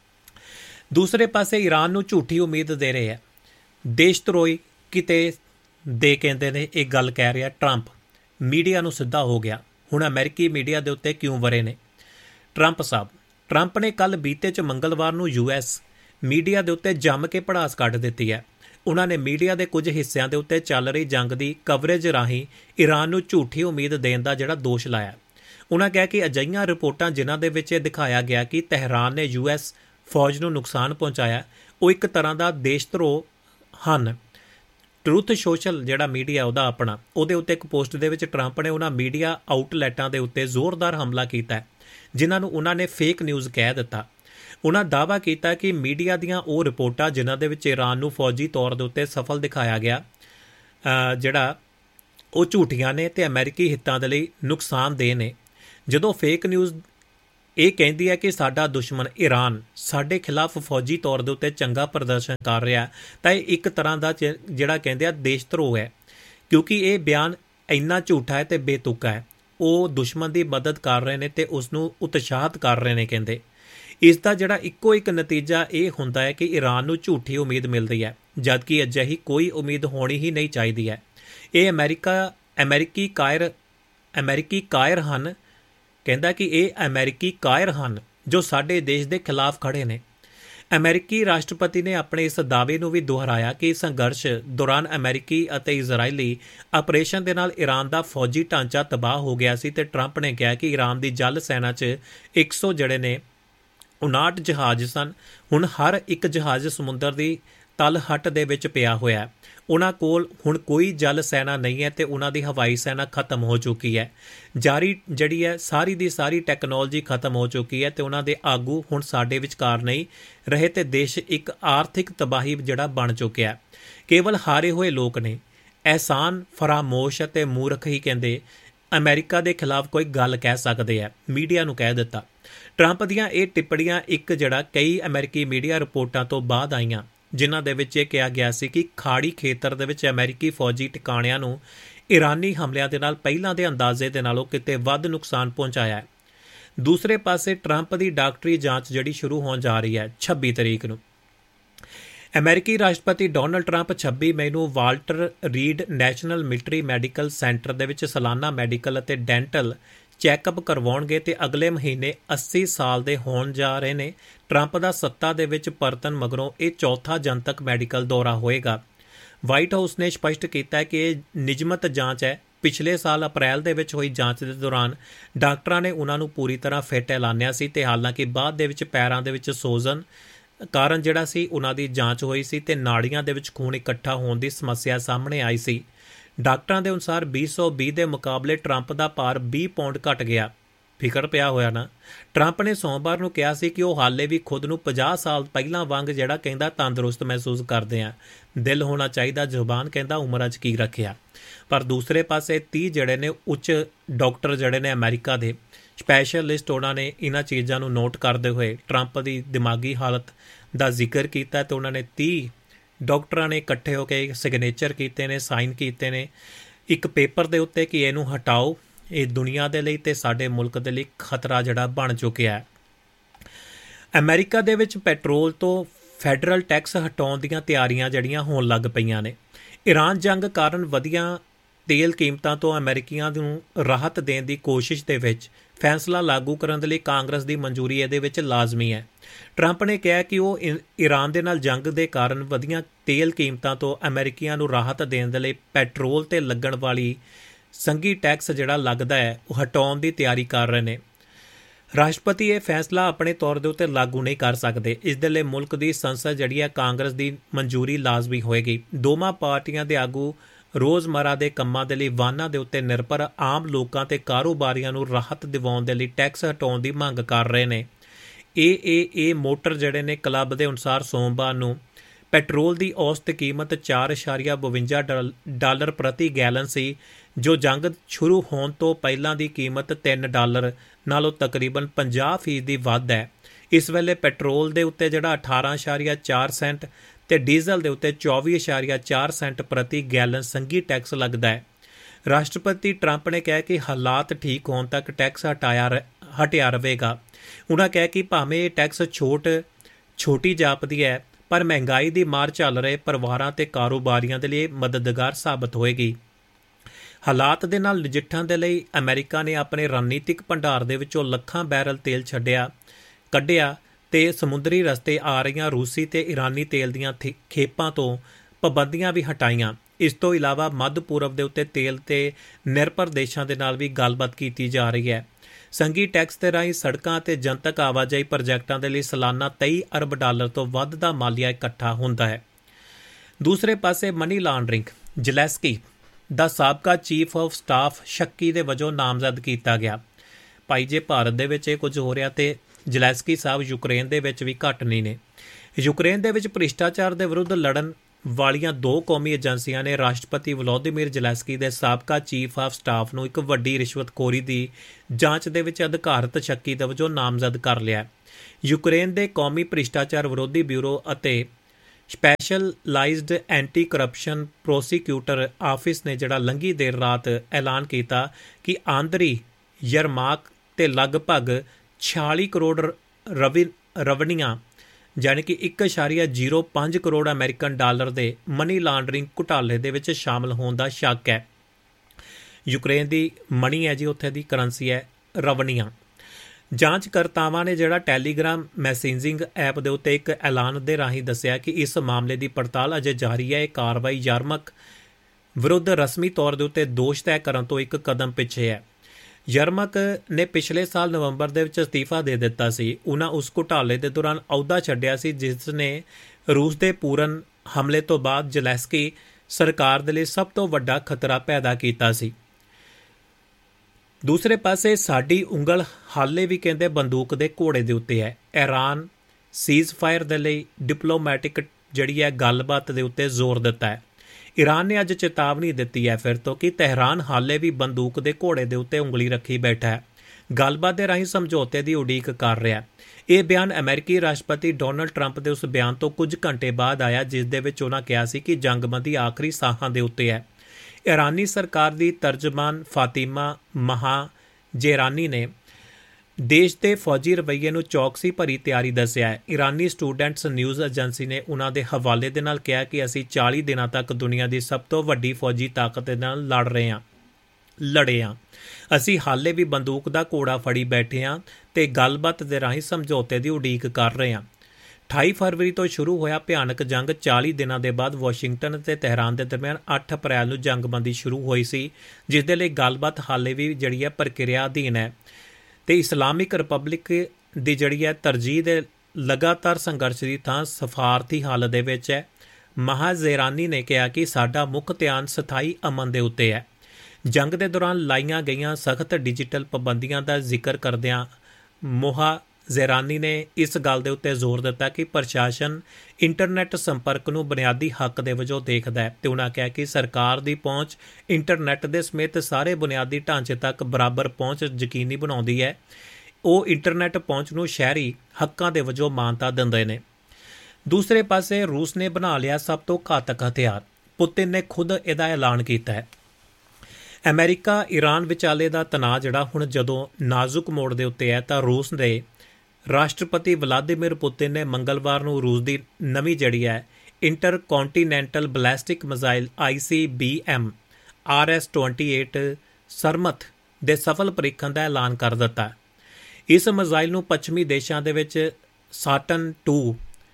ਦੂਸਰੇ ਪਾਸੇ ਈਰਾਨ ਨੂੰ ਝੂਠੀ ਉਮੀਦ ਦੇ ਰਹੇ ਹੈ। ਦੇਸ਼ ਧਰੋਹੀ ਕਿਤੇ ਦੇ ਕਹਿੰਦੇ ਨੇ ਇਹ ਗੱਲ ਕਹਿ ਰਿਹਾ ਟਰੰਪ। ਮੀਡੀਆ ਨੂੰ ਸਿੱਧਾ ਹੋ ਗਿਆ, ਹੁਣ ਅਮਰੀਕੀ ਮੀਡੀਆ ਦੇ ਉੱਤੇ ਕਿਉਂ ਵਰੇ ਨੇ ਟਰੰਪ ਸਾਹਿਬ। ਟਰੰਪ ਨੇ ਕੱਲ੍ਹ ਬੀਤੇ ਚ ਮੰਗਲਵਾਰ ਨੂੰ ਯੂ ਐਸ ਮੀਡੀਆ ਦੇ ਉੱਤੇ ਜੰਮ ਕੇ ਭੜਾਸ ਕੱਢ ਦਿੱਤੀ ਹੈ। ਉਹਨਾਂ ਨੇ ਮੀਡੀਆ ਦੇ ਕੁਝ ਹਿੱਸਿਆਂ ਦੇ ਉੱਤੇ ਚੱਲ ਰਹੀ ਜੰਗ ਦੀ ਕਵਰੇਜ ਰਾਹੀਂ ਈਰਾਨ ਨੂੰ ਝੂਠੀ ਉਮੀਦ ਦੇਣ ਦਾ ਜਿਹੜਾ ਦੋਸ਼ ਲਾਇਆ। ਉਹਨਾਂ ਕਿਹਾ ਕਿ ਅਜਿਹੀਆਂ ਰਿਪੋਰਟਾਂ ਜਿਨ੍ਹਾਂ ਦੇ ਵਿੱਚ ਇਹ ਦਿਖਾਇਆ ਗਿਆ ਕਿ ਤਹਿਰਾਨ ਨੇ ਯੂ ਐਸ ਫੌਜ ਨੂੰ ਨੁਕਸਾਨ ਪਹੁੰਚਾਇਆ, ਉਹ ਇੱਕ ਤਰ੍ਹਾਂ ਦਾ ਦੇਸ਼ ਧਰੋਹ ਹਨ। ਟਰੂਥ ਸੋਸ਼ਲ ਜਿਹੜਾ ਮੀਡੀਆ ਉਹਦਾ ਆਪਣਾ ਉਹਦੇ ਉੱਤੇ ਇੱਕ ਪੋਸਟ ਦੇ ਵਿੱਚ ਟਰੰਪ ਨੇ ਉਹਨਾਂ ਮੀਡੀਆ ਆਊਟਲੈਟਾਂ ਦੇ ਉੱਤੇ ਜ਼ੋਰਦਾਰ ਹਮਲਾ ਕੀਤਾ ਜਿਨ੍ਹਾਂ ਨੂੰ ਉਹਨਾਂ ਨੇ ਫੇਕ ਨਿਊਜ਼ ਕਹਿ ਦਿੱਤਾ। ਉਹਨਾਂ ਦਾਅਵਾ ਕੀਤਾ ਕਿ ਮੀਡੀਆ ਦੀਆਂ ਉਹ ਰਿਪੋਰਟਾਂ ਜਿਨ੍ਹਾਂ ਦੇ ਵਿੱਚ ਈਰਾਨ ਨੂੰ ਫੌਜੀ ਤੌਰ ਦੇ ਉੱਤੇ ਸਫਲ ਦਿਖਾਇਆ ਗਿਆ ਜਿਹੜਾ ਉਹ ਝੂਠੀਆਂ ਨੇ ਤੇ ਅਮਰੀਕੀ ਹਿੱਤਾਂ ਦੇ ਲਈ ਨੁਕਸਾਨਦੇਹ ਨੇ। ਜਦੋਂ ਫੇਕ ਨਿਊਜ਼ ਇਹ ਕਹਿੰਦੀ ਹੈ ਕਿ ਸਾਡਾ ਦੁਸ਼ਮਣ ਈਰਾਨ ਸਾਡੇ ਖਿਲਾਫ ਫੌਜੀ ਤੌਰ ਦੇ ਉੱਤੇ ਚੰਗਾ ਪ੍ਰਦਰਸ਼ਨ ਕਰ ਰਿਹਾ, ਤਾਂ ਇਹ ਇੱਕ ਤਰ੍ਹਾਂ ਦਾ ਜਿਹੜਾ ਕਹਿੰਦੇ ਆ ਦੇਸ਼ ਧਰੋਹ ਹੈ, ਕਿਉਂਕਿ ਇਹ ਬਿਆਨ ਇੰਨਾ ਝੂਠਾ ਹੈ ਤੇ ਬੇਤੁਕਾ ਹੈ। ਉਹ ਦੁਸ਼ਮਣ ਦੀ ਮਦਦ ਕਰ ਰਹੇ ਨੇ ਤੇ ਉਸ ਨੂੰ ਉਤਸ਼ਾਹਿਤ ਕਰ ਰਹੇ ਨੇ। ਕਹਿੰਦੇ ਇਸ ਦਾ ਜਿਹੜਾ ਇੱਕੋ ਇੱਕ ਨਤੀਜਾ ਇਹ ਹੁੰਦਾ ਹੈ ਕਿ ਈਰਾਨ ਨੂੰ ਝੂਠੀ ਉਮੀਦ ਮਿਲਦੀ ਹੈ, ਜਦਕਿ ਅਜਿਹੀ ਕੋਈ ਉਮੀਦ ਹੋਣੀ ਹੀ ਨਹੀਂ ਚਾਹੀਦੀ ਹੈ। ਇਹ ਅਮਰੀਕਾ ਅਮਰੀਕੀ ਕਾਇਰ ਅਮਰੀਕੀ ਕਾਇਰ ਹਨ ਕਹਿੰਦਾ ਕਿ ਇਹ ਅਮਰੀਕੀ ਕਾਇਰ ਹਨ ਜੋ ਸਾਡੇ ਦੇਸ਼ ਦੇ ਖਿਲਾਫ ਖੜੇ ਨੇ। ਅਮਰੀਕੀ ਰਾਸ਼ਟਰਪਤੀ ਨੇ ਆਪਣੇ ਇਸ ਦਾਅਵੇ ਨੂੰ ਵੀ ਦੁਹਰਾਇਆ ਕਿ ਸੰਘਰਸ਼ ਦੌਰਾਨ ਅਮਰੀਕੀ ਅਤੇ ਇਜ਼ਰਾਈਲੀ ਆਪਰੇਸ਼ਨ ਦੇ ਨਾਲ ਈਰਾਨ ਦਾ ਫੌਜੀ ਢਾਂਚਾ ਤਬਾਹ ਹੋ ਗਿਆ ਸੀ, ਤੇ ਟਰੰਪ ਨੇ ਕਿਹਾ ਕਿ ਈਰਾਨ ਦੀ ਜਲ ਸੈਨਾ 'ਚ ਇੱਕ ਸੌ ਜਿਹੜੇ ਨੇ ਉਨਾਹਠ ਜਹਾਜ਼ ਸਨ। ਹੁਣ ਹਰ ਇੱਕ ਜਹਾਜ਼ ਸਮੁੰਦਰ ਦੀ ਤਲਹੱਟ ਦੇ ਵਿੱਚ ਪਿਆ ਹੋਇਆ ਹੈ। ਉਹਨਾਂ ਕੋਲ ਹੁਣ ਕੋਈ ਜਲ ਸੈਨਾ ਨਹੀਂ ਹੈ ਤੇ ਉਹਨਾਂ ਦੀ ਹਵਾਈ ਸੈਨਾ ਖਤਮ ਹੋ ਚੁੱਕੀ ਹੈ। ਜਾਰੀ ਜਿਹੜੀ ਹੈ ਸਾਰੀ ਦੀ ਸਾਰੀ ਟੈਕਨੋਲੋਜੀ ਖਤਮ ਹੋ ਚੁੱਕੀ ਹੈ ਤੇ ਉਹਨਾਂ ਦੇ ਆਗੂ ਹੁਣ ਸਾਡੇ ਵਿਚਕਾਰ ਨਹੀਂ ਰਹੇ ਤੇ ਦੇਸ਼ ਇੱਕ ਆਰਥਿਕ ਤਬਾਹੀ ਜਿਹੜਾ ਬਣ ਚੁੱਕਿਆ। ਕੇਵਲ ਹਾਰੇ ਹੋਏ ਲੋਕ ਨੇ, ਅਹਿਸਾਨ ਫਰਾਮੋਸ਼ ਅਤੇ ਮੂਰਖ ਹੀ ਕਹਿੰਦੇ ਅਮਰੀਕਾ ਦੇ ਖਿਲਾਫ ਕੋਈ ਗੱਲ ਕਹਿ ਸਕਦੇ ਆ, ਮੀਡੀਆ ਨੂੰ ਕਹਿ ਦਿੱਤਾ। ਟਰੰਪ ਦੀਆਂ ਇਹ ਟਿੱਪਣੀਆਂ ਇੱਕ ਜਿਹੜਾ ਕਈ ਅਮਰੀਕੀ ਮੀਡੀਆ ਰਿਪੋਰਟਾਂ ਤੋਂ ਬਾਅਦ ਆਈਆਂ, ਜਿਨ੍ਹਾਂ ਦੇ ਵਿੱਚ ਇਹ ਕਿਹਾ ਗਿਆ ਸੀ ਕਿ ਖਾੜੀ ਖੇਤਰ ਦੇ ਵਿੱਚ ਅਮਰੀਕੀ ਫੌਜੀ ਟਿਕਾਣਿਆਂ ਨੂੰ ਈਰਾਨੀ ਹਮਲਿਆਂ ਦੇ ਨਾਲ ਪਹਿਲਾਂ ਦੇ ਅੰਦਾਜ਼ੇ ਦੇ ਨਾਲੋਂ ਕਿਤੇ ਵੱਧ ਨੁਕਸਾਨ ਪਹੁੰਚਾਇਆ ਹੈ। ਦੂਸਰੇ ਪਾਸੇ ਟਰੰਪ ਦੀ ਡਾਕਟਰੀ ਜਾਂਚ ਜਿਹੜੀ ਸ਼ੁਰੂ ਹੋਣ ਜਾ ਰਹੀ ਹੈ ਛੱਬੀ ਤਰੀਕ ਨੂੰ। ਅਮਰੀਕੀ ਰਾਸ਼ਟਰਪਤੀ ਡੋਨਲਡ ਟਰੰਪ ਛੱਬੀ ਮਈ ਨੂੰ Walter read national military medical centre ਦੇ ਵਿੱਚ ਸਾਲਾਨਾ ਮੈਡੀਕਲ ਅਤੇ ਡੈਂਟਲ ਚੈੱਕਅਪ ਕਰਵਾਉਣਗੇ ਤੇ ਅਗਲੇ ਮਹੀਨੇ ਅੱਸੀ ਸਾਲ ਦੇ ਹੋਣ ਜਾ ਰਹੇ ਨੇ। ਟਰੰਪ ਦਾ ਸੱਤਾ ਦੇ ਵਿੱਚ ਪਰਤਣ ਮਗਰੋਂ ਇਹ ਚੌਥਾ ਜਨਤਕ ਮੈਡੀਕਲ ਦੌਰਾ ਹੋਏਗਾ। ਵਾਈਟ ਹਾਊਸ ਨੇ ਸਪਸ਼ਟ ਕੀਤਾ ਕਿ ਇਹ ਨਿਯਮਤ ਜਾਂਚ ਹੈ। ਪਿਛਲੇ ਸਾਲ ਅਪ੍ਰੈਲ ਦੇ ਵਿੱਚ ਹੋਈ ਜਾਂਚ ਦੇ ਦੌਰਾਨ ਡਾਕਟਰਾਂ ਨੇ ਉਹਨਾਂ ਨੂੰ ਪੂਰੀ ਤਰ੍ਹਾਂ ਫਿੱਟ ਐਲਾਨਿਆ ਸੀ ਤੇ ਹਾਲਾਂਕਿ ਬਾਅਦ ਦੇ ਵਿੱਚ ਪੈਰਾਂ ਦੇ ਵਿੱਚ ਸੋਜਨ ਕਾਰਨ ਜਿਹੜਾ ਸੀ ਉਹਨਾਂ ਦੀ ਜਾਂਚ ਹੋਈ ਸੀ ਤੇ ਨਾੜੀਆਂ ਦੇ ਵਿੱਚ ਖੂਨ ਇਕੱਠਾ ਹੋਣ ਦੀ ਸਮੱਸਿਆ ਸਾਹਮਣੇ ਆਈ ਸੀ। ਡਾਕਟਰਾਂ ਦੇ ਅਨੁਸਾਰ ਵੀਹ ਸੌ ਵੀਹ ਦੇ ਮੁਕਾਬਲੇ ਟਰੰਪ ਦਾ ਭਾਰ ਵੀਹ ਪੌਂਡ ਘਟ ਗਿਆ। ਫਿਕਰ ਪਿਆ ਹੋਇਆ ਨਾ। ਟਰੰਪ ਨੇ ਸੋਮਵਾਰ ਨੂੰ ਕਿਹਾ ਸੀ ਕਿ ਉਹ ਹਾਲੇ ਵੀ ਖੁਦ ਨੂੰ ਪੰਜਾਹ ਸਾਲ ਪਹਿਲਾਂ ਵਾਂਗ ਜਿਹੜਾ ਕਹਿੰਦਾ ਤੰਦਰੁਸਤ ਮਹਿਸੂਸ ਕਰਦੇ ਆ। ਦਿਲ ਹੋਣਾ ਚਾਹੀਦਾ, ਜ਼ੁਬਾਨ ਕਹਿੰਦਾ ਉਮਰਾਂ 'ਚ ਕੀ ਰੱਖਿਆ। ਪਰ ਦੂਸਰੇ ਪਾਸੇ ਤੀਹ ਜਿਹੜੇ ਨੇ ਉੱਚ ਡਾਕਟਰ ਜਿਹੜੇ ਨੇ ਅਮਰੀਕਾ ਦੇ ਸਪੈਸ਼ਲਿਸਟ, ਉਹਨਾਂ ਨੇ ਇਹਨਾਂ ਚੀਜ਼ਾਂ ਨੂੰ ਨੋਟ ਕਰਦੇ ਹੋਏ ਟਰੰਪ ਦੀ ਦਿਮਾਗੀ ਹਾਲਤ ਦਾ ਜ਼ਿਕਰ ਕੀਤਾ ਤੇ ਉਹਨਾਂ ਨੇ ਤੀਹ ਡਾਕਟਰਾਂ ਨੇ ਇਕੱਠੇ ਹੋ ਕੇ ਸਿਗਨੇਚਰ ਕੀਤੇ ਨੇ, ਸਾਈਨ ਕੀਤੇ ਨੇ ਇੱਕ ਪੇਪਰ ਦੇ ਉੱਤੇ ਕਿ ਇਹਨੂੰ ਹਟਾਓ, ਇਹ ਦੁਨੀਆ ਦੇ ਲਈ ਤੇ ਸਾਡੇ ਮੁਲਕ ਦੇ ਲਈ ਖਤਰਾ ਜਿਹੜਾ ਬਣ ਚੁੱਕਿਆ ਹੈ। ਅਮਰੀਕਾ ਦੇ ਵਿੱਚ ਪੈਟਰੋਲ ਤੋਂ ਫੈਡਰਲ ਟੈਕਸ ਹਟਾਉਣ ਦੀਆਂ ਤਿਆਰੀਆਂ ਜਿਹੜੀਆਂ ਹੋਣ ਲੱਗ ਪਈਆਂ ਨੇ। ਈਰਾਨ ਜੰਗ ਕਾਰਨ ਵਧੀਆਂ ਤੇਲ ਕੀਮਤਾਂ ਤੋਂ ਅਮਰੀਕੀਆਂ ਨੂੰ ਰਾਹਤ ਦੇਣ ਦੀ ਕੋਸ਼ਿਸ਼ ਦੇ ਵਿੱਚ ਫੈਸਲਾ ਲਾਗੂ ਕਰਨ ਦੇ ਲਈ ਕਾਂਗਰਸ ਦੀ ਮਨਜ਼ੂਰੀ ਇਹਦੇ ਵਿੱਚ ਲਾਜ਼ਮੀ ਹੈ। ਟਰੰਪ ਨੇ ਕਿਹਾ ਕਿ ਉਹ ਈਰਾਨ ਦੇ ਨਾਲ ਜੰਗ ਦੇ ਕਾਰਨ ਵਧੀਆਂ ਤੇਲ ਕੀਮਤਾਂ ਤੋਂ ਅਮਰੀਕੀਆਂ ਨੂੰ ਰਾਹਤ ਦੇਣ ਦੇ ਲਈ ਪੈਟਰੋਲ ਤੇ ਲੱਗਣ ਵਾਲੀ ਸੰਘੀ ਟੈਕਸ ਜਿਹੜਾ ਲੱਗਦਾ ਹੈ ਉਹ ਹਟਾਉਣ ਦੀ ਤਿਆਰੀ ਕਰ ਰਹੇ ਨੇ। ਰਾਸ਼ਟਰਪਤੀ ਇਹ ਫੈਸਲਾ ਆਪਣੇ ਤੌਰ ਦੇ ਉੱਤੇ ਲਾਗੂ ਨਹੀਂ ਕਰ ਸਕਦੇ। ਇਸ ਦੇ ਲਈ ਮੁਲਕ ਦੀ ਸੰਸਦ ਜਿਹੜੀ ਹੈ ਕਾਂਗਰਸ ਦੀ ਮਨਜ਼ੂਰੀ ਲਾਜ਼ਮੀ ਹੋਏਗੀ। ਦੋਵਾਂ ਪਾਰਟੀਆਂ ਦੇ ਆਗੂ ਰੋਜ਼ਮਰਾ ਦੇ ਕੰਮਾਂ ਦੇ ਲਈ ਵਾਹਨਾਂ ਦੇ ਉੱਤੇ ਨਿਰਭਰ ਆਮ ਲੋਕਾਂ ਤੇ ਕਾਰੋਬਾਰੀਆਂ ਨੂੰ ਰਾਹਤ ਦਿਵਾਉਣ ਦੇ ਲਈ ਟੈਕਸ ਹਟਾਉਣ ਦੀ ਮੰਗ ਕਰ ਰਹੇ ਨੇ। ਏ ਏ ਏ ਮੋਟਰ ਜਿਹੜੇ ਨੇ ਕਲੱਬ ਦੇ ਅਨੁਸਾਰ ਸੋਮਵਾਰ ਨੂੰ ਪੈਟਰੋਲ ਦੀ ਔਸਤ ਕੀਮਤ ਚਾਰ ਇਸ਼ਾਰੀਆ ਬਵੰਜਾ ਡਾਲਰ ਪ੍ਰਤੀ ਗੈਲਨ ਸੀ, ਜੋ ਜੰਗ ਸ਼ੁਰੂ ਹੋਣ ਤੋਂ ਪਹਿਲਾਂ ਦੀ ਕੀਮਤ ਤਿੰਨ ਡਾਲਰ ਨਾਲੋਂ ਤਕਰੀਬਨ ਪੰਜਾਹ ਫੀਸਦੀ ਵੱਧ ਹੈ। ਇਸ ਵੇਲੇ ਪੈਟਰੋਲ ਦੇ ਉੱਤੇ ਜਿਹੜਾ ਅਠਾਰਾਂ ਇਸ਼ਾਰੀਆ ਚਾਰ ਸੈਂਟ ਤੇ ਡੀਜ਼ਲ ਦੇ ਉੱਤੇ ਚੌਵੀ ਇਸ਼ਾਰੀਆ ਚਾਰ ਸੈਂਟ ਪ੍ਰਤੀ ਗੈਲਨ ਸੰਘੀ ਟੈਕਸ ਲੱਗਦਾ ਹੈ। ਰਾਸ਼ਟਰਪਤੀ ਟਰੰਪ ਨੇ ਕਿਹਾ ਕਿ ਹਾਲਾਤ ਠੀਕ ਹੋਣ ਤੱਕ ਟੈਕਸ ਹਟਾਇਆ ਹਟਿਆ ਰਹੇਗਾ। ਉਹਨਾਂ ਕਿਹਾ ਕਿ ਭਾਵੇਂ ਇਹ ਟੈਕਸ ਛੋਟ ਛੋਟੀ ਜਾਪਦੀ ਹੈ, ਪਰ ਮਹਿੰਗਾਈ ਦੀ ਮਾਰ ਚੱਲ ਰਹੇ ਪਰਿਵਾਰਾਂ ਤੇ ਕਾਰੋਬਾਰੀਆਂ ਦੇ ਲਈ ਮਦਦਗਾਰ ਸਾਬਤ ਹੋਏਗੀ। ਹਾਲਾਤ ਦੇ ਨਾਲ ਨਜਿੱਠਣ ਦੇ ਲਈ ਅਮਰੀਕਾ ਨੇ ਆਪਣੇ ਰਣਨੀਤਿਕ ਭੰਡਾਰ ਦੇ ਵਿੱਚੋਂ ਲੱਖਾਂ ਬੈਰਲ ਤੇਲ ਛੱਡਿਆ ਕੱਢਿਆ ਤੇ ਸਮੁੰਦਰੀ ਰਸਤੇ ਆ ਰਹੀਆਂ ਰੂਸੀ ਤੇ ਈਰਾਨੀ ਤੇਲ ਦੀਆਂ ਖੇਪਾਂ ਤੋਂ ਪਾਬੰਦੀਆਂ ਵੀ ਹਟਾਈਆਂ। ਇਸ ਤੋਂ ਇਲਾਵਾ ਮੱਧ ਪੂਰਬ ਦੇ ਉੱਤੇ ਤੇਲ ਤੇ ਨਿਰਭਰ ਦੇਸ਼ਾਂ ਦੇ ਨਾਲ ਵੀ ਗੱਲਬਾਤ ਕੀਤੀ ਜਾ ਰਹੀ ਹੈ। ਸੰਘੀ ਟੈਕਸ ਦੇ ਰਾਹੀਂ ਸੜਕਾਂ ਅਤੇ ਜਨਤਕ ਆਵਾਜਾਈ ਪ੍ਰੋਜੈਕਟਾਂ ਦੇ ਲਈ ਸਾਲਾਨਾ ਤੇਈ ਅਰਬ ਡਾਲਰ ਤੋਂ ਵੱਧ ਦਾ ਮਾਲੀਆ ਇਕੱਠਾ ਹੁੰਦਾ ਹੈ। ਦੂਸਰੇ ਪਾਸੇ ਮਨੀ ਲਾਂਡਰਿੰਗ ਜ਼ਲੈਸਕੀ ਦਾ ਸਾਬਕਾ ਚੀਫ ਆਫ ਸਟਾਫ ਸ਼ੱਕੀ ਦੇ ਵਜੋਂ ਨਾਮਜ਼ਦ ਕੀਤਾ ਗਿਆ। ਭਾਈ ਜੇ ਭਾਰਤ ਦੇ ਵਿੱਚ ਇਹ ਕੁਝ ਹੋ ਰਿਹਾ ਤੇ ਜ਼ਲੈਸਕੀ ਸਾਹਿਬ ਯੂਕਰੇਨ ਦੇ ਵਿੱਚ ਵੀ ਘੱਟ ਨਹੀਂ ਨੇ। ਯੂਕਰੇਨ ਦੇ ਵਿੱਚ ਭ੍ਰਿਸ਼ਟਾਚਾਰ ਦੇ ਵਿਰੁੱਧ ਲੜਨ ਵਾਲੀਆਂ ਦੋ ਕੌਮੀ ਏਜੰਸੀਆਂ ਨੇ ਰਾਸ਼ਟਰਪਤੀ ਵਲੋਦੀਮੀਰ ਜ਼ਲੈਸਕੀ ਦੇ ਸਾਬਕਾ ਚੀਫ ਆਫ ਸਟਾਫ ਨੂੰ ਇੱਕ ਵੱਡੀ ਰਿਸ਼ਵਤਖੋਰੀ ਦੀ ਜਾਂਚ ਦੇ ਵਿੱਚ ਅਧਿਕਾਰਤ ਸ਼ੱਕੀ ਦੇ ਵਜੋਂ ਨਾਮਜ਼ਦ ਕਰ ਲਿਆ। ਯੂਕਰੇਨ ਦੇ ਕੌਮੀ ਭ੍ਰਿਸ਼ਟਾਚਾਰ ਵਿਰੋਧੀ ਬਿਊਰੋ ਅਤੇ specialised anti corruption prosecutor office ਨੇ ਜਿਹੜਾ ਲੰਘੀ ਦੇਰ ਰਾਤ ਐਲਾਨ ਕੀਤਾ ਕਿ ਆਂਦਰੀ ਯਰਮਾਕ ਤੇ ਲਗਭਗ ਛਿਆਲੀ ਕਰੋੜ ਰਵੀ ਰਵਣੀਆਂ ਜਾਣੀ ਕਿ ਇੱਕ ਇਸ਼ਾਰੀਆ ਜ਼ੀਰੋ ਪੰਜ ਕਰੋੜ ਅਮਰੀਕਨ ਡਾਲਰ ਦੇ ਮਨੀ ਲਾਂਡਰਿੰਗ ਘੁਟਾਲੇ ਦੇ ਵਿੱਚ ਸ਼ਾਮਲ ਹੋਣ ਦਾ ਸ਼ੱਕ ਹੈ। ਯੂਕਰੇਨ ਦੀ ਮਨੀ ਹੈ ਜੀ, ਉੱਥੇ ਦੀ ਕਰੰਸੀ ਹੈ ਰਵਣੀਆਂ। ਜਾਂਚਕਰਤਾਵਾਂ ਨੇ ਜਿਹੜਾ ਟੈਲੀਗ੍ਰਾਮ ਮੈਸੇਜਿੰਗ ਐਪ ਦੇ ਉੱਤੇ ਇੱਕ ਐਲਾਨ ਦੇ ਰਾਹੀਂ ਦੱਸਿਆ ਕਿ ਇਸ ਮਾਮਲੇ ਦੀ ਪੜਤਾਲ ਅਜੇ ਜਾਰੀ ਹੈ। ਇਹ ਕਾਰਵਾਈ ਯਰਮਕ ਵਿਰੁੱਧ ਰਸਮੀ ਤੌਰ ਦੇ ਉੱਤੇ ਦੋਸ਼ ਤੈਅ ਕਰਨ ਤੋਂ ਇੱਕ ਕਦਮ ਪਿੱਛੇ ਹੈ। ਯਰਮਕ ਨੇ ਪਿਛਲੇ ਸਾਲ ਨਵੰਬਰ ਦੇ ਵਿੱਚ ਅਸਤੀਫਾ ਦੇ ਦਿੱਤਾ ਸੀ। ਉਹਨਾਂ ਉਸ ਘੁਟਾਲੇ ਦੇ ਦੌਰਾਨ ਅਹੁਦਾ ਛੱਡਿਆ ਸੀ ਜਿਸ ਨੇ ਰੂਸ ਦੇ ਪੂਰਨ ਹਮਲੇ ਤੋਂ ਬਾਅਦ ਜ਼ੈਲੈਂਸਕੀ ਸਰਕਾਰ ਦੇ ਲਈ ਸਭ ਤੋਂ ਵੱਡਾ ਖਤਰਾ ਪੈਦਾ ਕੀਤਾ ਸੀ। ਦੂਸਰੇ ਪਾਸੇ ਸਾਡੀ ਉਂਗਲ ਹਾਲੇ ਵੀ ਕਹਿੰਦੇ ਬੰਦੂਕ ਦੇ ਘੋੜੇ ਦੇ ਉੱਤੇ ਹੈ। ਇਰਾਨ ਸੀਜ਼ ਫਾਇਰ ਦੇ ਲਈ ਡਿਪਲੋਮੈਟਿਕ ਜਿਹੜੀ ਹੈ ਗੱਲਬਾਤ ਦੇ ਉੱਤੇ ਜ਼ੋਰ ਦਿੱਤਾ ਹੈ। ਈਰਾਨ ਨੇ ਅੱਜ ਚੇਤਾਵਨੀ ਦਿੱਤੀ ਹੈ ਫਿਰ ਤੋਂ ਕਿ ਤਹਿਰਾਨ ਹਾਲੇ ਵੀ ਬੰਦੂਕ ਦੇ ਘੋੜੇ ਦੇ ਉੱਤੇ ਉਂਗਲੀ ਰੱਖੀ ਬੈਠਾ ਹੈ, ਗੱਲਬਾਤ ਦੇ ਰਾਹੀਂ ਸਮਝੌਤੇ ਦੀ ਉਡੀਕ ਕਰ ਰਿਹਾ। ਇਹ ਬਿਆਨ ਅਮਰੀਕੀ ਰਾਸ਼ਟਰਪਤੀ ਡੋਨਲਡ ਟਰੰਪ ਦੇ ਉਸ ਬਿਆਨ ਤੋਂ ਕੁਝ ਘੰਟੇ ਬਾਅਦ ਆਇਆ ਜਿਸ ਦੇ ਵਿੱਚ ਉਹਨਾਂ ਕਿਹਾ ਸੀ ਕਿ ਜੰਗਬੰਦੀ ਆਖਰੀ ਸਾਹਾਂ ਦੇ ਉੱਤੇ ਹੈ। ਇਰਾਨੀ ਸਰਕਾਰ ਦੀ ਤਰਜਮਾਨ ਫਾਤਿਮਾ ਮਹਾਜੇਰਾਨੀ ਨੇ ਦੇਸ਼ ਦੇ ਫੌਜੀ ਰਵੱਈਏ ਨੂੰ ਚੌਕਸੀ ਭਰੀ ਤਿਆਰੀ ਦੱਸਿਆ ਹੈ। ਇਰਾਨੀ ਸਟੂਡੈਂਟਸ ਨਿਊਜ਼ ਏਜੰਸੀ ਨੇ ਉਹਨਾਂ ਦੇ ਹਵਾਲੇ ਦੇ ਨਾਲ ਕਿਹਾ ਕਿ ਅਸੀਂ ਚਾਲੀ ਦਿਨਾਂ ਤੱਕ ਦੁਨੀਆ ਦੀ ਸਭ ਤੋਂ ਵੱਡੀ ਫੌਜੀ ਤਾਕਤ ਦੇ ਨਾਲ ਲੜ ਰਹੇ ਹਾਂ ਲੜੇ ਹਾਂ ਅਸੀਂ ਹਾਲੇ ਵੀ ਬੰਦੂਕ ਦਾ ਘੋੜਾ ਫੜੀ ਬੈਠੇ ਹਾਂ ਤੇ ਗੱਲਬਾਤ ਦੇ ਰਾਹੀਂ ਸਮਝੌਤੇ ਦੀ ਉਡੀਕ ਕਰ ਰਹੇ ਹਾਂ। ਅਠਾਈ ਫਰਵਰੀ ਤੋਂ ਸ਼ੁਰੂ ਹੋਇਆ ਭਿਆਨਕ ਜੰਗ ਚਾਲੀ ਦਿਨਾਂ ਦੇ ਬਾਅਦ ਵਾਸ਼ਿੰਗਟਨ ਅਤੇ ਤਹਿਰਾਨ ਦੇ ਦਰਮਿਆਨ ਅੱਠ ਅਪ੍ਰੈਲ ਨੂੰ ਜੰਗਬੰਦੀ ਸ਼ੁਰੂ ਹੋਈ ਸੀ, ਜਿਸ ਦੇ ਲਈ ਗੱਲਬਾਤ ਹਾਲੇ ਵੀ ਜਿਹੜੀ ਹੈ ਪ੍ਰਕਿਰਿਆ ਅਧੀਨ ਹੈ ਤੇ ਇਸਲਾਮਿਕ ਰਿਪਬਲਿਕ ਦੀ ਜਿਹੜੀ ਹੈ ਤਰਜੀਹ ਦੇ ਲਗਾਤਾਰ ਸੰਘਰਸ਼ ਦੀ ਥਾਂ ਸਫਾਰਤੀ ਹਾਲਤ ਦੇ ਵਿੱਚ ਹੈ। ਮਹਾਜ਼ੇਰਾਨੀ ਨੇ ਕਿਹਾ ਕਿ ਸਾਡਾ ਮੁੱਖ ਧਿਆਨ ਸਥਾਈ ਅਮਨ ਦੇ ਉੱਤੇ ਹੈ। ਜੰਗ ਦੇ ਦੌਰਾਨ ਲਾਈਆਂ ਗਈਆਂ ਸਖਤ ਡਿਜੀਟਲ ਪਾਬੰਦੀਆਂ ਦਾ ਜ਼ਿਕਰ ਕਰਦਿਆਂ ਮਹਾਜ਼ੇਰਾਨੀ ਨੇ ਇਸ ਗੱਲ ਦੇ ਉੱਤੇ ਜ਼ੋਰ ਦਿੱਤਾ ਕਿ ਪ੍ਰਸ਼ਾਸਨ ਇੰਟਰਨੈੱਟ ਸੰਪਰਕ ਨੂੰ ਬੁਨਿਆਦੀ ਹੱਕ ਦੇ ਵਜੋਂ ਦੇਖਦਾ ਹੈ ਤੇ ਉਹਨਾਂ ਕਿਹਾ ਕਿ ਸਰਕਾਰ ਦੀ ਪਹੁੰਚ ਇੰਟਰਨੈੱਟ ਦੇ ਸਮੇਤ ਸਾਰੇ ਬੁਨਿਆਦੀ ਢਾਂਚੇ ਤੱਕ ਬਰਾਬਰ ਪਹੁੰਚ ਯਕੀਨੀ ਬਣਾਉਂਦੀ ਹੈ। ਉਹ ਇੰਟਰਨੈੱਟ ਪਹੁੰਚ ਨੂੰ ਸ਼ਹਿਰੀ ਹੱਕਾਂ ਦੇ ਵਜੋਂ ਮਾਨਤਾ ਦਿੰਦੇ ਨੇ। ਦੂਸਰੇ ਪਾਸੇ ਰੂਸ ਨੇ ਬਣਾ ਲਿਆ ਸਭ ਤੋਂ ਘਾਤਕ ਹਥਿਆਰ। ਪੁਤਿਨ ਨੇ ਖੁਦ ਇਹਦਾ ਐਲਾਨ ਕੀਤਾ ਹੈ। ਅਮਰੀਕਾ ਈਰਾਨ ਵਿਚਾਲੇ ਦਾ ਤਣਾਅ ਜਿਹੜਾ ਹੁਣ ਜਦੋਂ ਨਾਜ਼ੁਕ ਮੋੜ ਦੇ ਉੱਤੇ ਹੈ ਤਾਂ ਰੂਸ ਦੇ ਰਾਸ਼ਟਰਪਤੀ ਵਲਾਦੀਮੀਰ ਪੁਤਿਨ ਨੇ ਮੰਗਲਵਾਰ ਨੂੰ ਰੂਸ ਦੀ ਨਵੀਂ ਜਿਹੜੀ ਹੈ ਇੰਟਰ ਕੌਂਟੀਨੈਂਟਲ ਬੈਲਿਸਟਿਕ ਮਿਜ਼ਾਈਲ ਆਈ C B M R S ਅਠਾਈ ਸਰਮਥ ਦੇ ਸਫਲ ਪ੍ਰੀਖਣ ਦਾ ਐਲਾਨ ਕਰ ਦਿੱਤਾ। ਇਸ ਮਿਜ਼ਾਈਲ ਨੂੰ ਪੱਛਮੀ ਦੇਸ਼ਾਂ ਦੇ ਵਿੱਚ ਸਾਟਨ ਟੂ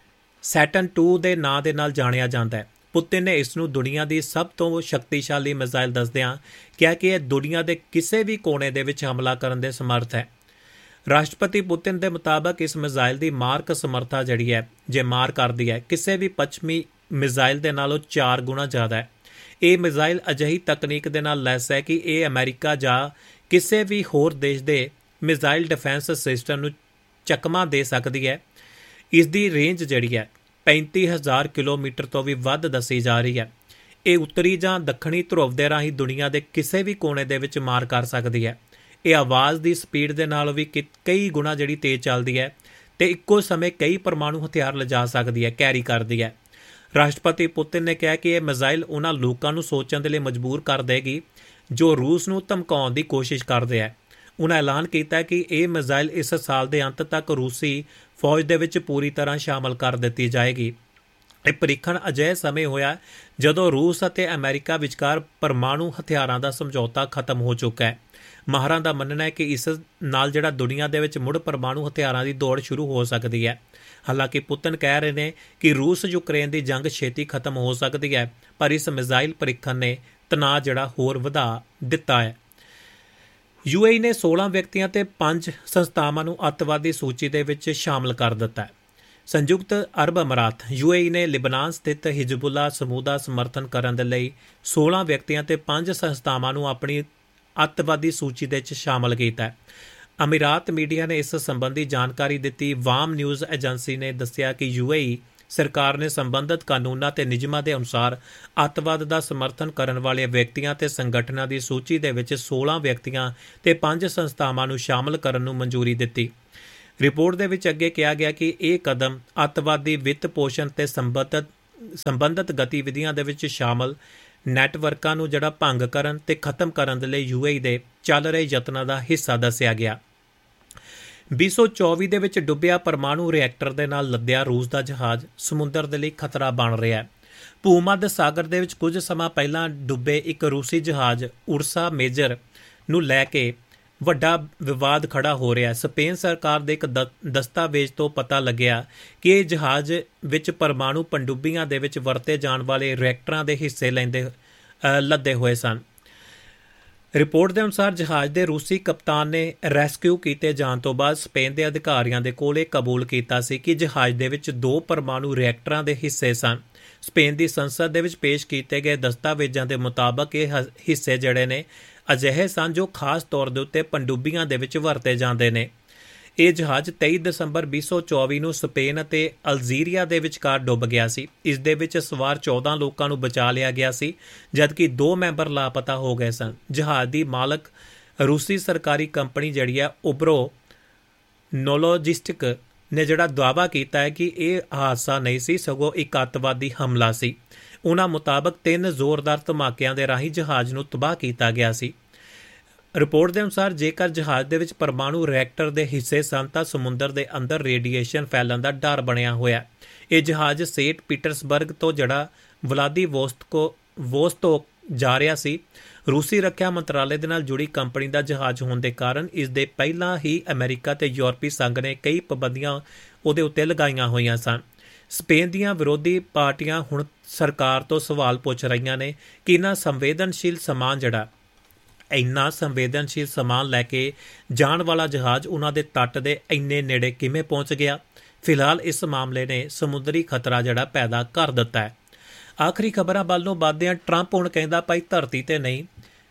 ਸੈਟਨ ਟੂ ਦੇ ਨਾਂ ਦੇ ਨਾਲ ਜਾਣਿਆ ਜਾਂਦਾ ਹੈ। ਪੁਤਿਨ ਨੇ ਇਸ ਨੂੰ ਦੁਨੀਆ ਦੀ ਸਭ ਤੋਂ ਸ਼ਕਤੀਸ਼ਾਲੀ ਮਿਜ਼ਾਈਲ ਦੱਸਦਿਆਂ ਕਿਹਾ ਕਿ ਇਹ ਦੁਨੀਆ ਦੇ ਕਿਸੇ ਵੀ ਕੋਨੇ ਦੇ ਵਿੱਚ ਹਮਲਾ ਕਰਨ ਦੇ ਸਮਰੱਥ ਹੈ। ਰਾਸ਼ਟਰਪਤੀ ਪੁਤਿਨ ਦੇ ਮੁਤਾਬਕ ਇਸ ਮਿਜ਼ਾਈਲ ਦੀ ਮਾਰਕ ਸਮਰੱਥਾ ਜਿਹੜੀ ਹੈ ਜੇ ਮਾਰ ਕਰਦੀ ਹੈ ਕਿਸੇ ਵੀ ਪੱਛਮੀ ਮਿਜ਼ਾਈਲ ਦੇ ਨਾਲੋਂ ਚਾਰ ਗੁਣਾ ਜ਼ਿਆਦਾ ਹੈ। ਇਹ ਮਿਜ਼ਾਈਲ ਅਜਿਹੀ ਤਕਨੀਕ ਦੇ ਨਾਲ ਲੈਸ ਹੈ ਕਿ ਇਹ ਅਮਰੀਕਾ ਜਾਂ ਕਿਸੇ ਵੀ ਹੋਰ ਦੇਸ਼ ਦੇ ਮਿਜ਼ਾਈਲ ਡਿਫੈਂਸ ਸਿਸਟਮ ਨੂੰ ਚਕਮਾ ਦੇ ਸਕਦੀ ਹੈ। ਇਸ ਦੀ ਰੇਂਜ ਜਿਹੜੀ ਹੈ ਪੈਂਤੀ ਹਜ਼ਾਰ ਕਿਲੋਮੀਟਰ ਤੋਂ ਵੀ ਵੱਧ ਦੱਸੀ ਜਾ ਰਹੀ ਹੈ। ਇਹ ਉੱਤਰੀ ਜਾਂ ਦੱਖਣੀ ਧਰੁਵ ਦੇ ਰਾਹੀਂ ਦੁਨੀਆ ਦੇ ਕਿਸੇ ਵੀ ਕੋਨੇ ਦੇ ਵਿੱਚ ਮਾਰ ਕਰ ਸਕਦੀ ਹੈ। ਇਹ ਆਵਾਜ਼ ਦੀ ਸਪੀਡ ਦੇ ਨਾਲ ਵੀ ਕਈ ਗੁਣਾ ਜਿਹੜੀ ਤੇਜ਼ ਚੱਲਦੀ ਹੈ ਤੇ ਇੱਕੋ ਸਮੇਂ ਕਈ ਪਰਮਾਣੂ ਹਥਿਆਰ ਲਿਜਾ ਸਕਦੀ ਹੈ, ਕੈਰੀ ਕਰਦੀ ਹੈ। ਰਾਸ਼ਟਰਪਤੀ ਪੁਤਿਨ ਨੇ ਕਿਹਾ ਕਿ ਇਹ ਮਿਜ਼ਾਈਲ ਉਹਨਾਂ ਲੋਕਾਂ ਨੂੰ ਸੋਚਣ ਦੇ ਲਈ ਮਜਬੂਰ ਕਰ ਦੇਗੀ ਜੋ ਰੂਸ ਨੂੰ ਧਮਕਾਉਣ ਦੀ ਕੋਸ਼ਿਸ਼ ਕਰਦੇ ਹੈ। ਉਹਨਾਂ ਐਲਾਨ ਕੀਤਾ ਕਿ ਇਹ ਮਿਜ਼ਾਈਲ ਇਸ ਸਾਲ ਦੇ ਅੰਤ ਤੱਕ ਰੂਸੀ ਫੌਜ ਦੇ ਵਿੱਚ ਪੂਰੀ ਤਰ੍ਹਾਂ ਸ਼ਾਮਲ ਕਰ ਦਿੱਤੀ ਜਾਏਗੀ। ਇਹ ਪ੍ਰੀਖਣ ਅਜਿਹੇ ਸਮੇਂ ਹੋਇਆ ਜਦੋਂ ਰੂਸ ਅਤੇ ਅਮਰੀਕਾ ਵਿਚਕਾਰ ਪਰਮਾਣੂ ਹਥਿਆਰਾਂ ਦਾ ਸਮਝੌਤਾ ਖਤਮ ਹੋ ਚੁੱਕਾ ਹੈ। ਮਾਹਰਾਂ ਦਾ ਮੰਨਣਾ ਹੈ ਕਿ ਇਸ ਨਾਲ ਜਿਹੜਾ ਦੁਨੀਆ ਦੇ ਵਿੱਚ ਮੁੜ ਪਰਮਾਣੂ ਹਥਿਆਰਾਂ ਦੀ ਦੌੜ ਸ਼ੁਰੂ ਹੋ ਸਕਦੀ ਹੈ। ਹਾਲਾਂਕਿ ਪੁਤਿਨ ਕਹਿ ਰਹੇ ਨੇ ਕਿ ਰੂਸ ਯੂਕਰੇਨ ਦੀ ਜੰਗ ਛੇਤੀ ਖਤਮ ਹੋ ਸਕਦੀ ਹੈ, ਪਰ ਇਸ ਮਿਜ਼ਾਈਲ ਪ੍ਰੀਖਣ ਨੇ ਤਣਾਅ ਜਿਹੜਾ ਹੋਰ ਵਧਾ ਦਿੱਤਾ ਹੈ। ਯੂ ਏ ਈ ਨੇ ਸੋਲਾਂ ਵਿਅਕਤੀਆਂ ਤੇ ਪੰਜ ਸੰਸਥਾਵਾਂ ਨੂੰ ਅੱਤਵਾਦੀ ਸੂਚੀ ਦੇ ਵਿੱਚ ਸ਼ਾਮਲ ਕਰ ਦਿੱਤਾ ਹੈ। ਸੰਯੁਕਤ ਅਰਬ ਅਮਰਾਤ ਯੂ ਏ ਈ ਨੇ ਲਿਬਨਾਨ ਸਥਿਤ ਹਿਜ਼ਬੁੱਲਾ ਸਮੂਹ ਦਾ ਸਮਰਥਨ ਕਰਨ ਦੇ ਲਈ ਸੋਲਾਂ ਵਿਅਕਤੀਆਂ ਤੇ ਪੰਜ ਸੰਸਥਾਵਾਂ ਨੂੰ ਆਪਣੀ ਅੱਤਵਾਦੀ ਸੂਚੀ ਦੇ ਵਿੱਚ ਸ਼ਾਮਲ ਕੀਤਾ ਹੈ। ਅਮੀਰਾਤ ਮੀਡੀਆ ਨੇ ਇਸ ਸੰਬੰਧੀ ਜਾਣਕਾਰੀ ਦਿੱਤੀ। ਵਾਮ ਨਿਊਜ਼ ਏਜੰਸੀ ਨੇ ਦੱਸਿਆ ਕਿ ਯੂ ਏ ਈ ਸਰਕਾਰ ਨੇ ਸੰਬੰਧਿਤ ਕਾਨੂੰਨਾਂ ਤੇ ਨਿਯਮਾਂ ਦੇ ਅਨੁਸਾਰ ਅੱਤਵਾਦ ਦਾ ਸਮਰਥਨ ਕਰਨ ਵਾਲੇ ਵਿਅਕਤੀਆਂ ਤੇ ਸੰਗਠਨਾਂ ਦੀ ਸੂਚੀ ਦੇ ਵਿੱਚ ਸੋਲਾਂ ਵਿਅਕਤੀਆਂ ਤੇ ਪੰਜ ਸੰਸਥਾਵਾਂ ਨੂੰ ਸ਼ਾਮਲ ਕਰਨ ਨੂੰ ਮਨਜ਼ੂਰੀ ਦਿੱਤੀ। ਰਿਪੋਰਟ ਦੇ ਵਿੱਚ ਅੱਗੇ ਕਿਹਾ ਗਿਆ ਕਿ ਇਹ ਕਦਮ ਅੱਤਵਾਦੀ ਵਿੱਤ ਪੋਸ਼ਣ ਤੇ ਸੰਬੰਧਿਤ ਸੰਬੰਧਿਤ ਗਤੀਵਿਧੀਆਂ ਦੇ ਵਿੱਚ ਸ਼ਾਮਲ ਨੈਟਵਰਕਾਂ ਨੂੰ ਜਿਹੜਾ ਭੰਗ ਕਰਨ ਤੇ ਖਤਮ ਕਰਨ ਦੇ ਲਈ ਯੂ ਏ ਈ ਦੇ ਚੱਲ ਰਹੇ ਯਤਨਾਂ ਦਾ ਹਿੱਸਾ ਦੱਸਿਆ ਗਿਆ। ਵੀਹ ਸੌ ਚੌਵੀ ਦੇ ਵਿੱਚ ਡੁੱਬਿਆ ਪਰਮਾਣੂ ਰਿਐਕਟਰ ਦੇ ਨਾਲ ਲੱਦਿਆ ਰੂਸ ਦਾ ਜਹਾਜ਼ ਸਮੁੰਦਰ ਦੇ ਲਈ ਖਤਰਾ ਬਣ ਰਿਹਾ ਹੈ। ਭੂ-ਮੱਧ ਸਾਗਰ ਦੇ ਵਿੱਚ ਕੁਝ ਸਮਾਂ ਪਹਿਲਾਂ ਡੁੱਬੇ ਇੱਕ ਰੂਸੀ ਜਹਾਜ਼ ਉਰਸਾ ਮੇਜਰ ਨੂੰ ਲੈ ਕੇ ਵੱਡਾ ਵਿਵਾਦ ਖੜਾ ਹੋ ਰਿਹਾ ਹੈ। ਸਪੇਨ ਸਰਕਾਰ ਦੇ ਇੱਕ ਦ ਦਸਤਾਵੇਜ਼ ਤੋਂ ਪਤਾ ਲੱਗਿਆ ਕਿ ਇਹ ਜਹਾਜ਼ ਵਿੱਚ ਪਰਮਾਣੂ ਪਣਡੁੱਬੀਆਂ ਦੇ ਵਿੱਚ ਵਰਤੇ ਜਾਣ ਵਾਲੇ ਰਿਐਕਟਰਾਂ ਦੇ ਹਿੱਸੇ ਲੈਂਦੇ ਲੱਦੇ ਹੋਏ ਸਨ। ਰਿਪੋਰਟ ਦੇ ਅਨੁਸਾਰ ਜਹਾਜ਼ ਦੇ ਰੂਸੀ ਕਪਤਾਨ ਨੇ ਰੈਸਕਿਊ ਕੀਤੇ ਜਾਣ ਤੋਂ ਬਾਅਦ ਸਪੇਨ ਦੇ ਅਧਿਕਾਰੀਆਂ ਦੇ ਕੋਲ ਇਹ ਕਬੂਲ ਕੀਤਾ ਸੀ ਕਿ ਜਹਾਜ਼ ਦੇ ਵਿੱਚ ਦੋ ਪਰਮਾਣੂ ਰਿਐਕਟਰਾਂ ਦੇ ਹਿੱਸੇ ਸਨ। ਸਪੇਨ ਦੀ ਸੰਸਦ ਦੇ ਵਿੱਚ ਪੇਸ਼ ਕੀਤੇ ਗਏ ਦਸਤਾਵੇਜ਼ਾਂ ਦੇ ਮੁਤਾਬਕ ਇਹ ਹਿੱਸੇ ਜਿਹੜੇ ਨੇ ਅਜਿਹੇ ਸਨ ਜੋ ਖਾਸ ਤੌਰ ਦੇ ਉੱਤੇ ਪਣਡੁੱਬੀਆਂ ਦੇ ਵਿੱਚ ਵਰਤੇ ਜਾਂਦੇ ਨੇ। ਇਹ ਜਹਾਜ਼ ਤੇਈ ਦਸੰਬਰ ਵੀਹ ਸੌ ਚੌਵੀ ਨੂੰ ਸਪੇਨ ਅਤੇ ਅਲਜੀਰੀਆ ਦੇ ਵਿਚਕਾਰ ਡੁੱਬ ਗਿਆ ਸੀ। ਇਸ ਦੇ ਵਿੱਚ ਸਵਾਰ ਚੌਦਾਂ ਲੋਕਾਂ ਨੂੰ ਬਚਾ ਲਿਆ ਗਿਆ ਸੀ, ਜਦਕਿ ਦੋ ਮੈਂਬਰ ਲਾਪਤਾ ਹੋ ਗਏ ਸਨ। ਜਹਾਜ਼ ਦੀ ਮਾਲਕ ਰੂਸੀ ਸਰਕਾਰੀ ਕੰਪਨੀ ਜਿਹੜੀ ਹੈ ਉਬਰੋ ਨੋਲੋਜਿਸਟਿਕ ਨੇ ਜਿਹੜਾ ਦਾਅਵਾ ਕੀਤਾ ਹੈ ਕਿ ਇਹ ਹਾਦਸਾ ਨਹੀਂ ਸੀ, ਸਗੋਂ ਇੱਕ ਅੱਤਵਾਦੀ ਹਮਲਾ ਸੀ। ਉਹਨਾਂ ਮੁਤਾਬਕ ਤਿੰਨ ਜ਼ੋਰਦਾਰ ਧਮਾਕਿਆਂ ਦੇ ਰਾਹੀਂ ਜਹਾਜ਼ ਨੂੰ ਤਬਾਹ ਕੀਤਾ ਗਿਆ ਸੀ। ਰਿਪੋਰਟ ਦੇ ਅਨੁਸਾਰ ਜੇਕਰ ਜਹਾਜ਼ ਦੇ ਵਿੱਚ ਪਰਮਾਣੂ ਰਿਐਕਟਰ ਦੇ ਹਿੱਸੇ ਸਨ ਤਾਂ ਸਮੁੰਦਰ ਦੇ ਅੰਦਰ ਰੇਡੀਏਸ਼ਨ ਫੈਲਣ ਦਾ ਡਰ ਬਣਿਆ ਹੋਇਆ। ਇਹ ਜਹਾਜ਼ ਸੇਂਟ ਪੀਟਰਸਬਰਗ ਤੋਂ ਜਿਹੜਾ ਵਲਾਦੀਵੋਸਤੋਕ ਵੋਸਤੋਕ ਜਾ ਰਿਹਾ ਸੀ। ਰੂਸੀ ਰੱਖਿਆ ਮੰਤਰਾਲੇ ਦੇ ਨਾਲ ਜੁੜੀ ਕੰਪਨੀ ਦਾ ਜਹਾਜ਼ ਹੋਣ ਦੇ ਕਾਰਨ ਇਸ ਦੇ ਪਹਿਲਾਂ ਹੀ ਅਮਰੀਕਾ ਤੇ ਯੂਰਪੀ ਸੰਘ ਨੇ ਕਈ ਪਾਬੰਦੀਆਂ ਉਹਦੇ ਉੱਤੇ ਲਗਾਈਆਂ ਹੋਈਆਂ ਸਨ। ਸਪੇਨ ਦੀਆਂ ਵਿਰੋਧੀ ਪਾਰਟੀਆਂ ਹੁਣ ਸਰਕਾਰ ਤੋਂ ਸਵਾਲ ਪੁੱਛ ਰਹੀਆਂ ਨੇ ਕਿ ਇਹਨਾਂ ਸੰਵੇਦਨਸ਼ੀਲ ਸਮਾਨ ਜਿਹੜਾ ਇੰਨਾ ਸੰਵੇਦਨਸ਼ੀਲ ਸਮਾਨ ਲੈ ਕੇ ਜਾਣ ਵਾਲਾ ਜਹਾਜ਼ ਉਹਨਾਂ ਦੇ ਤੱਟ ਦੇ ਇੰਨੇ ਨੇੜੇ ਕਿਵੇਂ ਪਹੁੰਚ ਗਿਆ। ਫਿਲਹਾਲ ਇਸ ਮਾਮਲੇ ਨੇ ਸਮੁੰਦਰੀ ਖਤਰਾ ਜਿਹੜਾ ਪੈਦਾ ਕਰ ਦਿੱਤਾ ਹੈ। ਆਖਰੀ ਖਬਰਾਂ ਵੱਲ ਨੂੰ ਵੱਧਦੇ ਹਾਂ। ਟਰੰਪ ਹੁਣ ਕਹਿੰਦਾ ਭਾਈ ਧਰਤੀ ਤੇ ਨਹੀਂ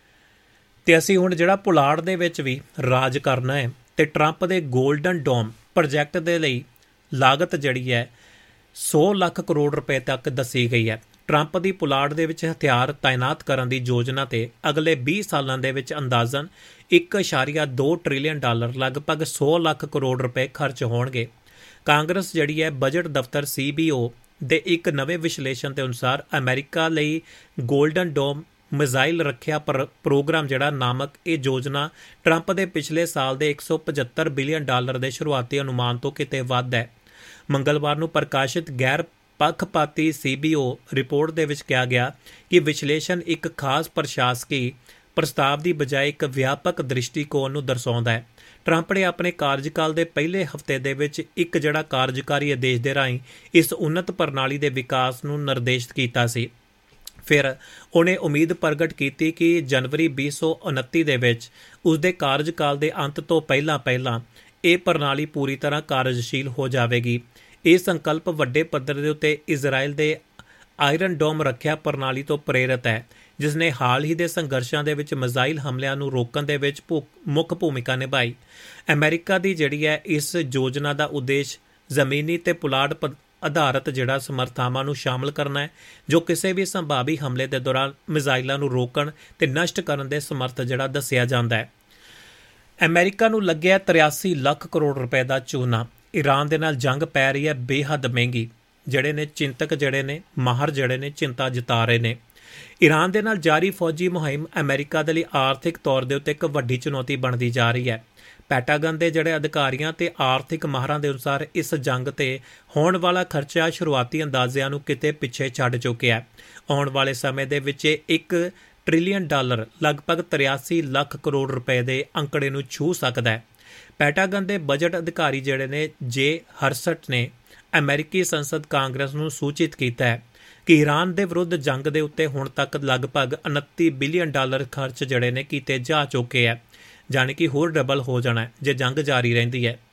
ਤੇ ਅਸੀਂ ਹੁਣ ਜਿਹੜਾ ਪੁਲਾੜ ਦੇ ਵਿੱਚ ਵੀ ਰਾਜ ਕਰਨਾ ਹੈ। ਤੇ ਟਰੰਪ ਦੇ ਗੋਲਡਨ ਡੋਮ ਪ੍ਰੋਜੈਕਟ ਦੇ ਲਈ ਲਾਗਤ ਜਿਹੜੀ ਹੈ ਸੌ ਲੱਖ ਕਰੋੜ ਰੁਪਏ ਤੱਕ ਦੱਸੀ ਗਈ ਹੈ। ਟਰੰਪ ਦੀ ਪੁਲਾੜ ਦੇ ਵਿੱਚ ਹਥਿਆਰ ਤਾਇਨਾਤ ਕਰਨ ਦੀ ਯੋਜਨਾ ਤੇ ਅਗਲੇ ਵੀਹ ਸਾਲਾਂ ਦੇ ਵਿੱਚ ਅੰਦਾਜ਼ਨ ਇੱਕ ਇਸ਼ਾਰੀਆ ਦੋ ਟ੍ਰਿਲੀਅਨ ਡਾਲਰ ਲਗਭਗ ਸੌ ਲੱਖ ਕਰੋੜ ਰੁਪਏ ਖਰਚ ਹੋਣਗੇ। ਕਾਂਗਰਸ ਜਿਹੜੀ ਹੈ ਬਜਟ ਦਫ਼ਤਰ ਸੀ ਬੀ ਓ ਦੇ ਇੱਕ ਨਵੇਂ ਵਿਸ਼ਲੇਸ਼ਣ ਦੇ ਅਨੁਸਾਰ ਅਮਰੀਕਾ ਲਈ ਗੋਲਡਨ ਡੋਮ ਮਿਜ਼ਾਈਲ ਰੱਖਿਆ ਪ੍ਰੋਗਰਾਮ ਜਿਹੜਾ ਨਾਮਕ ਇਹ ਯੋਜਨਾ ਟਰੰਪ ਦੇ ਪਿਛਲੇ ਸਾਲ ਦੇ ਇੱਕ ਸੌ ਪਝੱਤਰ ਬਿਲੀਅਨ ਡਾਲਰ ਦੇ ਸ਼ੁਰੂਆਤੀ ਅਨੁਮਾਨ ਤੋਂ ਕਿਤੇ ਵੱਧ ਹੈ। ਮੰਗਲਵਾਰ ਨੂੰ ਪ੍ਰਕਾਸ਼ਿਤ ਗੈਰ ਪੱਖਪਾਤੀ ਸੀ ਬੀ ਓ ਰਿਪੋਰਟ ਦੇ ਵਿੱਚ ਕਿਹਾ ਗਿਆ ਕਿ ਵਿਸ਼ਲੇਸ਼ਣ ਇੱਕ ਖਾਸ ਪ੍ਰਸ਼ਾਸਕੀ ਪ੍ਰਸਤਾਵ ਦੀ ਬਜਾਏ ਇੱਕ ਵਿਆਪਕ ਦ੍ਰਿਸ਼ਟੀਕੋਣ ਨੂੰ ਦਰਸਾਉਂਦਾ ਹੈ। ਟਰੰਪ ਨੇ ਆਪਣੇ ਕਾਰਜਕਾਲ ਦੇ ਪਹਿਲੇ ਹਫ਼ਤੇ ਦੇ ਵਿੱਚ ਇੱਕ ਜਿਹੜਾ ਕਾਰਜਕਾਰੀ ਆਦੇਸ਼ ਦੇ ਰਾਹੀਂ ਇਸ ਉੱਨਤ ਪ੍ਰਣਾਲੀ ਦੇ ਵਿਕਾਸ ਨੂੰ ਨਿਰਦੇਸ਼ਿਤ ਕੀਤਾ ਸੀ। ਫਿਰ ਉਹਨੇ ਉਮੀਦ ਪ੍ਰਗਟ ਕੀਤੀ ਕਿ ਜਨਵਰੀ ਵੀਹ ਸੌ ਉਨੱਤੀ ਦੇ ਵਿੱਚ ਉਸਦੇ ਕਾਰਜਕਾਲ ਦੇ ਅੰਤ ਤੋਂ ਪਹਿਲਾਂ ਪਹਿਲਾਂ ਇਹ ਪ੍ਰਣਾਲੀ ਪੂਰੀ ਤਰ੍ਹਾਂ ਕਾਰਜਸ਼ੀਲ ਹੋ ਜਾਵੇਗੀ। ਇਹ ਸੰਕਲਪ ਵੱਡੇ ਪੱਧਰ ਦੇ ਉੱਤੇ ਇਜ਼ਰਾਈਲ ਦੇ ਆਇਰਨ ਡੋਮ ਰੱਖਿਆ ਪ੍ਰਣਾਲੀ ਤੋਂ ਪ੍ਰੇਰਿਤ ਹੈ, ਜਿਸ ਨੇ ਹਾਲ ਹੀ ਦੇ ਸੰਘਰਸ਼ਾਂ ਦੇ ਵਿੱਚ ਮਿਜ਼ਾਈਲ ਹਮਲਿਆਂ ਨੂੰ ਰੋਕਣ ਦੇ ਵਿੱਚ ਮੁੱਖ ਭੂਮਿਕਾ ਨਿਭਾਈ। ਅਮਰੀਕਾ ਦੀ ਜਿਹੜੀ ਹੈ ਇਸ ਯੋਜਨਾ ਦਾ ਉਦੇਸ਼ ਜ਼ਮੀਨੀ ਤੇ ਪੁਲਾੜ ਆਧਾਰਿਤ ਜਿਹੜਾ ਸਮਰਥਾਵਾਂ ਨੂੰ ਸ਼ਾਮਲ ਕਰਨਾ ਹੈ, ਜੋ ਕਿਸੇ ਵੀ ਸੰਭਾਵੀ ਹਮਲੇ ਦੇ ਦੌਰਾਨ ਮਿਜ਼ਾਈਲਾਂ ਨੂੰ ਰੋਕਣ ਤੇ ਨਸ਼ਟ ਕਰਨ ਦੇ ਸਮਰਥ ਜਿਹੜਾ ਦੱਸਿਆ ਜਾਂਦਾ ਹੈ। ਅਮਰੀਕਾ ਨੂੰ ਲੱਗਿਆ ਤਰਿਆਸੀ ਲੱਖ ਕਰੋੜ ਰੁਪਏ ਦਾ ਚੂਨਾ। ਈਰਾਨ ਦੇ ਨਾਲ ਜੰਗ ਪੈ ਰਹੀ ਹੈ ਬੇਹੱਦ ਮਹਿੰਗੀ। ਜਿਹੜੇ ਨੇ ਚਿੰਤਕ ਜਿਹੜੇ ਨੇ ਮਾਹਰ ਜਿਹੜੇ ਨੇ ਚਿੰਤਾ ਜਤਾ ਰਹੇ ਨੇ। ਈਰਾਨ ਦੇ ਨਾਲ ਜਾਰੀ ਫੌਜੀ ਮੁਹਿੰਮ ਅਮਰੀਕਾ ਦੇ ਲਈ ਆਰਥਿਕ ਤੌਰ ਦੇ ਉੱਤੇ ਇੱਕ ਵੱਡੀ ਚੁਣੌਤੀ ਬਣਦੀ ਜਾ ਰਹੀ ਹੈ। ਪੈਟਾਗਨ ਦੇ ਜਿਹੜੇ ਅਧਿਕਾਰੀਆਂ ਤੇ ਆਰਥਿਕ ਮਾਹਰਾਂ ਦੇ ਅਨੁਸਾਰ ਇਸ ਜੰਗ ਤੇ ਹੋਣ ਵਾਲਾ ਖਰਚਾ ਸ਼ੁਰੂਆਤੀ ਅੰਦਾਜ਼ਿਆਂ ਨੂੰ ਕਿਤੇ ਪਿੱਛੇ ਛੱਡ ਚੁੱਕਿਆ ਹੈ। ਆਉਣ ਵਾਲੇ ਸਮੇਂ ਦੇ ਵਿੱਚ ਇੱਕ ਟ੍ਰਿਲੀਅਨ ਡਾਲਰ ਲਗਭਗ ਤਰਿਆਸੀ ਲੱਖ ਕਰੋੜ ਰੁਪਏ ਦੇ ਅੰਕੜੇ ਨੂੰ ਛੂਹ ਸਕਦਾ ਹੈ। ਪੈਟਾਗਨ ਦੇ ਬਜਟ ਅਧਿਕਾਰੀ ਜਿਹੜੇ ਨੇ ਜੇ ਹਰਸਟ ਨੇ ਅਮਰੀਕੀ ਸੰਸਦ ਕਾਂਗਰਸ ਨੂੰ ਸੂਚਿਤ ਕੀਤਾ ਹੈ ਕਿ ਈਰਾਨ ਦੇ ਵਿਰੁੱਧ ਜੰਗ ਦੇ ਉੱਤੇ ਹੁਣ ਤੱਕ ਲਗਭਗ ਉਨੱਤੀ ਬਿਲੀਅਨ ਡਾਲਰ ਖਰਚ ਜਿਹੜੇ ਨੇ ਕੀਤੇ ਜਾ ਚੁੱਕੇ ਹੈ, ਜਾਣੀ ਕਿ ਹੋਰ ਡਬਲ ਹੋ ਜਾਣਾ ਜੇ ਜੰਗ ਜਾਰੀ ਰਹਿੰਦੀ ਹੈ।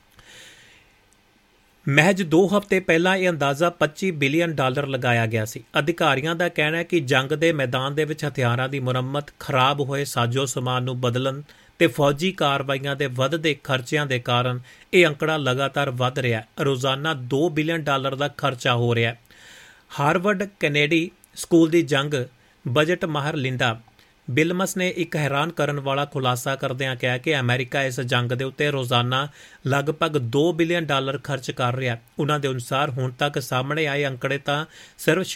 ਮਹਿਜ ਦੋ ਹਫ਼ਤੇ ਪਹਿਲਾਂ ਇਹ ਅੰਦਾਜ਼ਾ ਪੱਚੀ ਬਿਲੀਅਨ ਡਾਲਰ ਲਗਾਇਆ ਗਿਆ ਸੀ। ਅਧਿਕਾਰੀਆਂ ਦਾ ਕਹਿਣਾ ਹੈ ਕਿ ਜੰਗ ਦੇ ਮੈਦਾਨ ਦੇ ਵਿੱਚ ਹਥਿਆਰਾਂ ਦੀ ਮੁਰੰਮਤ, ਖਰਾਬ ਹੋਏ ਸਾਜ਼ੋ ਸਮਾਨ ਨੂੰ ਬਦਲਣ ਤੇ ਫੌਜੀ ਕਾਰਵਾਈਆਂ ਦੇ ਵੱਧਦੇ ਖਰਚਿਆਂ ਦੇ ਕਾਰਨ ਇਹ ਅੰਕੜਾ ਲਗਾਤਾਰ ਵੱਧ ਰਿਹਾ ਹੈ। ਰੋਜ਼ਾਨਾ ਦੋ ਬਿਲੀਅਨ ਡਾਲਰ ਦਾ ਖਰਚਾ ਹੋ ਰਿਹਾ ਹੈ। ਹਾਰਵਰਡ ਕੈਨੇਡੀ ਸਕੂਲ ਦੀ ਜੰਗ ਬਜਟ ਮਾਹਰ ਲਿੰਡਾ ਬਿਲਮਸ ਨੇ ਇੱਕ ਹੈਰਾਨ ਕਰਨ ਵਾਲਾ ਖੁਲਾਸਾ ਕਰਦਿਆਂ ਕਿਹਾ ਕਿ ਅਮਰੀਕਾ ਇਸ ਜੰਗ ਦੇ ਉੱਤੇ ਰੋਜ਼ਾਨਾ ਲਗਭਗ ਦੋ ਬਿਲੀਅਨ ਡਾਲਰ ਖਰਚ ਕਰ ਰਿਹਾ। ਉਹਨਾਂ ਦੇ ਅਨੁਸਾਰ ਹੁਣ ਤੱਕ ਸਾਹਮਣੇ ਆਏ ਅੰਕੜੇ ਤਾਂ ਸਿਰਫ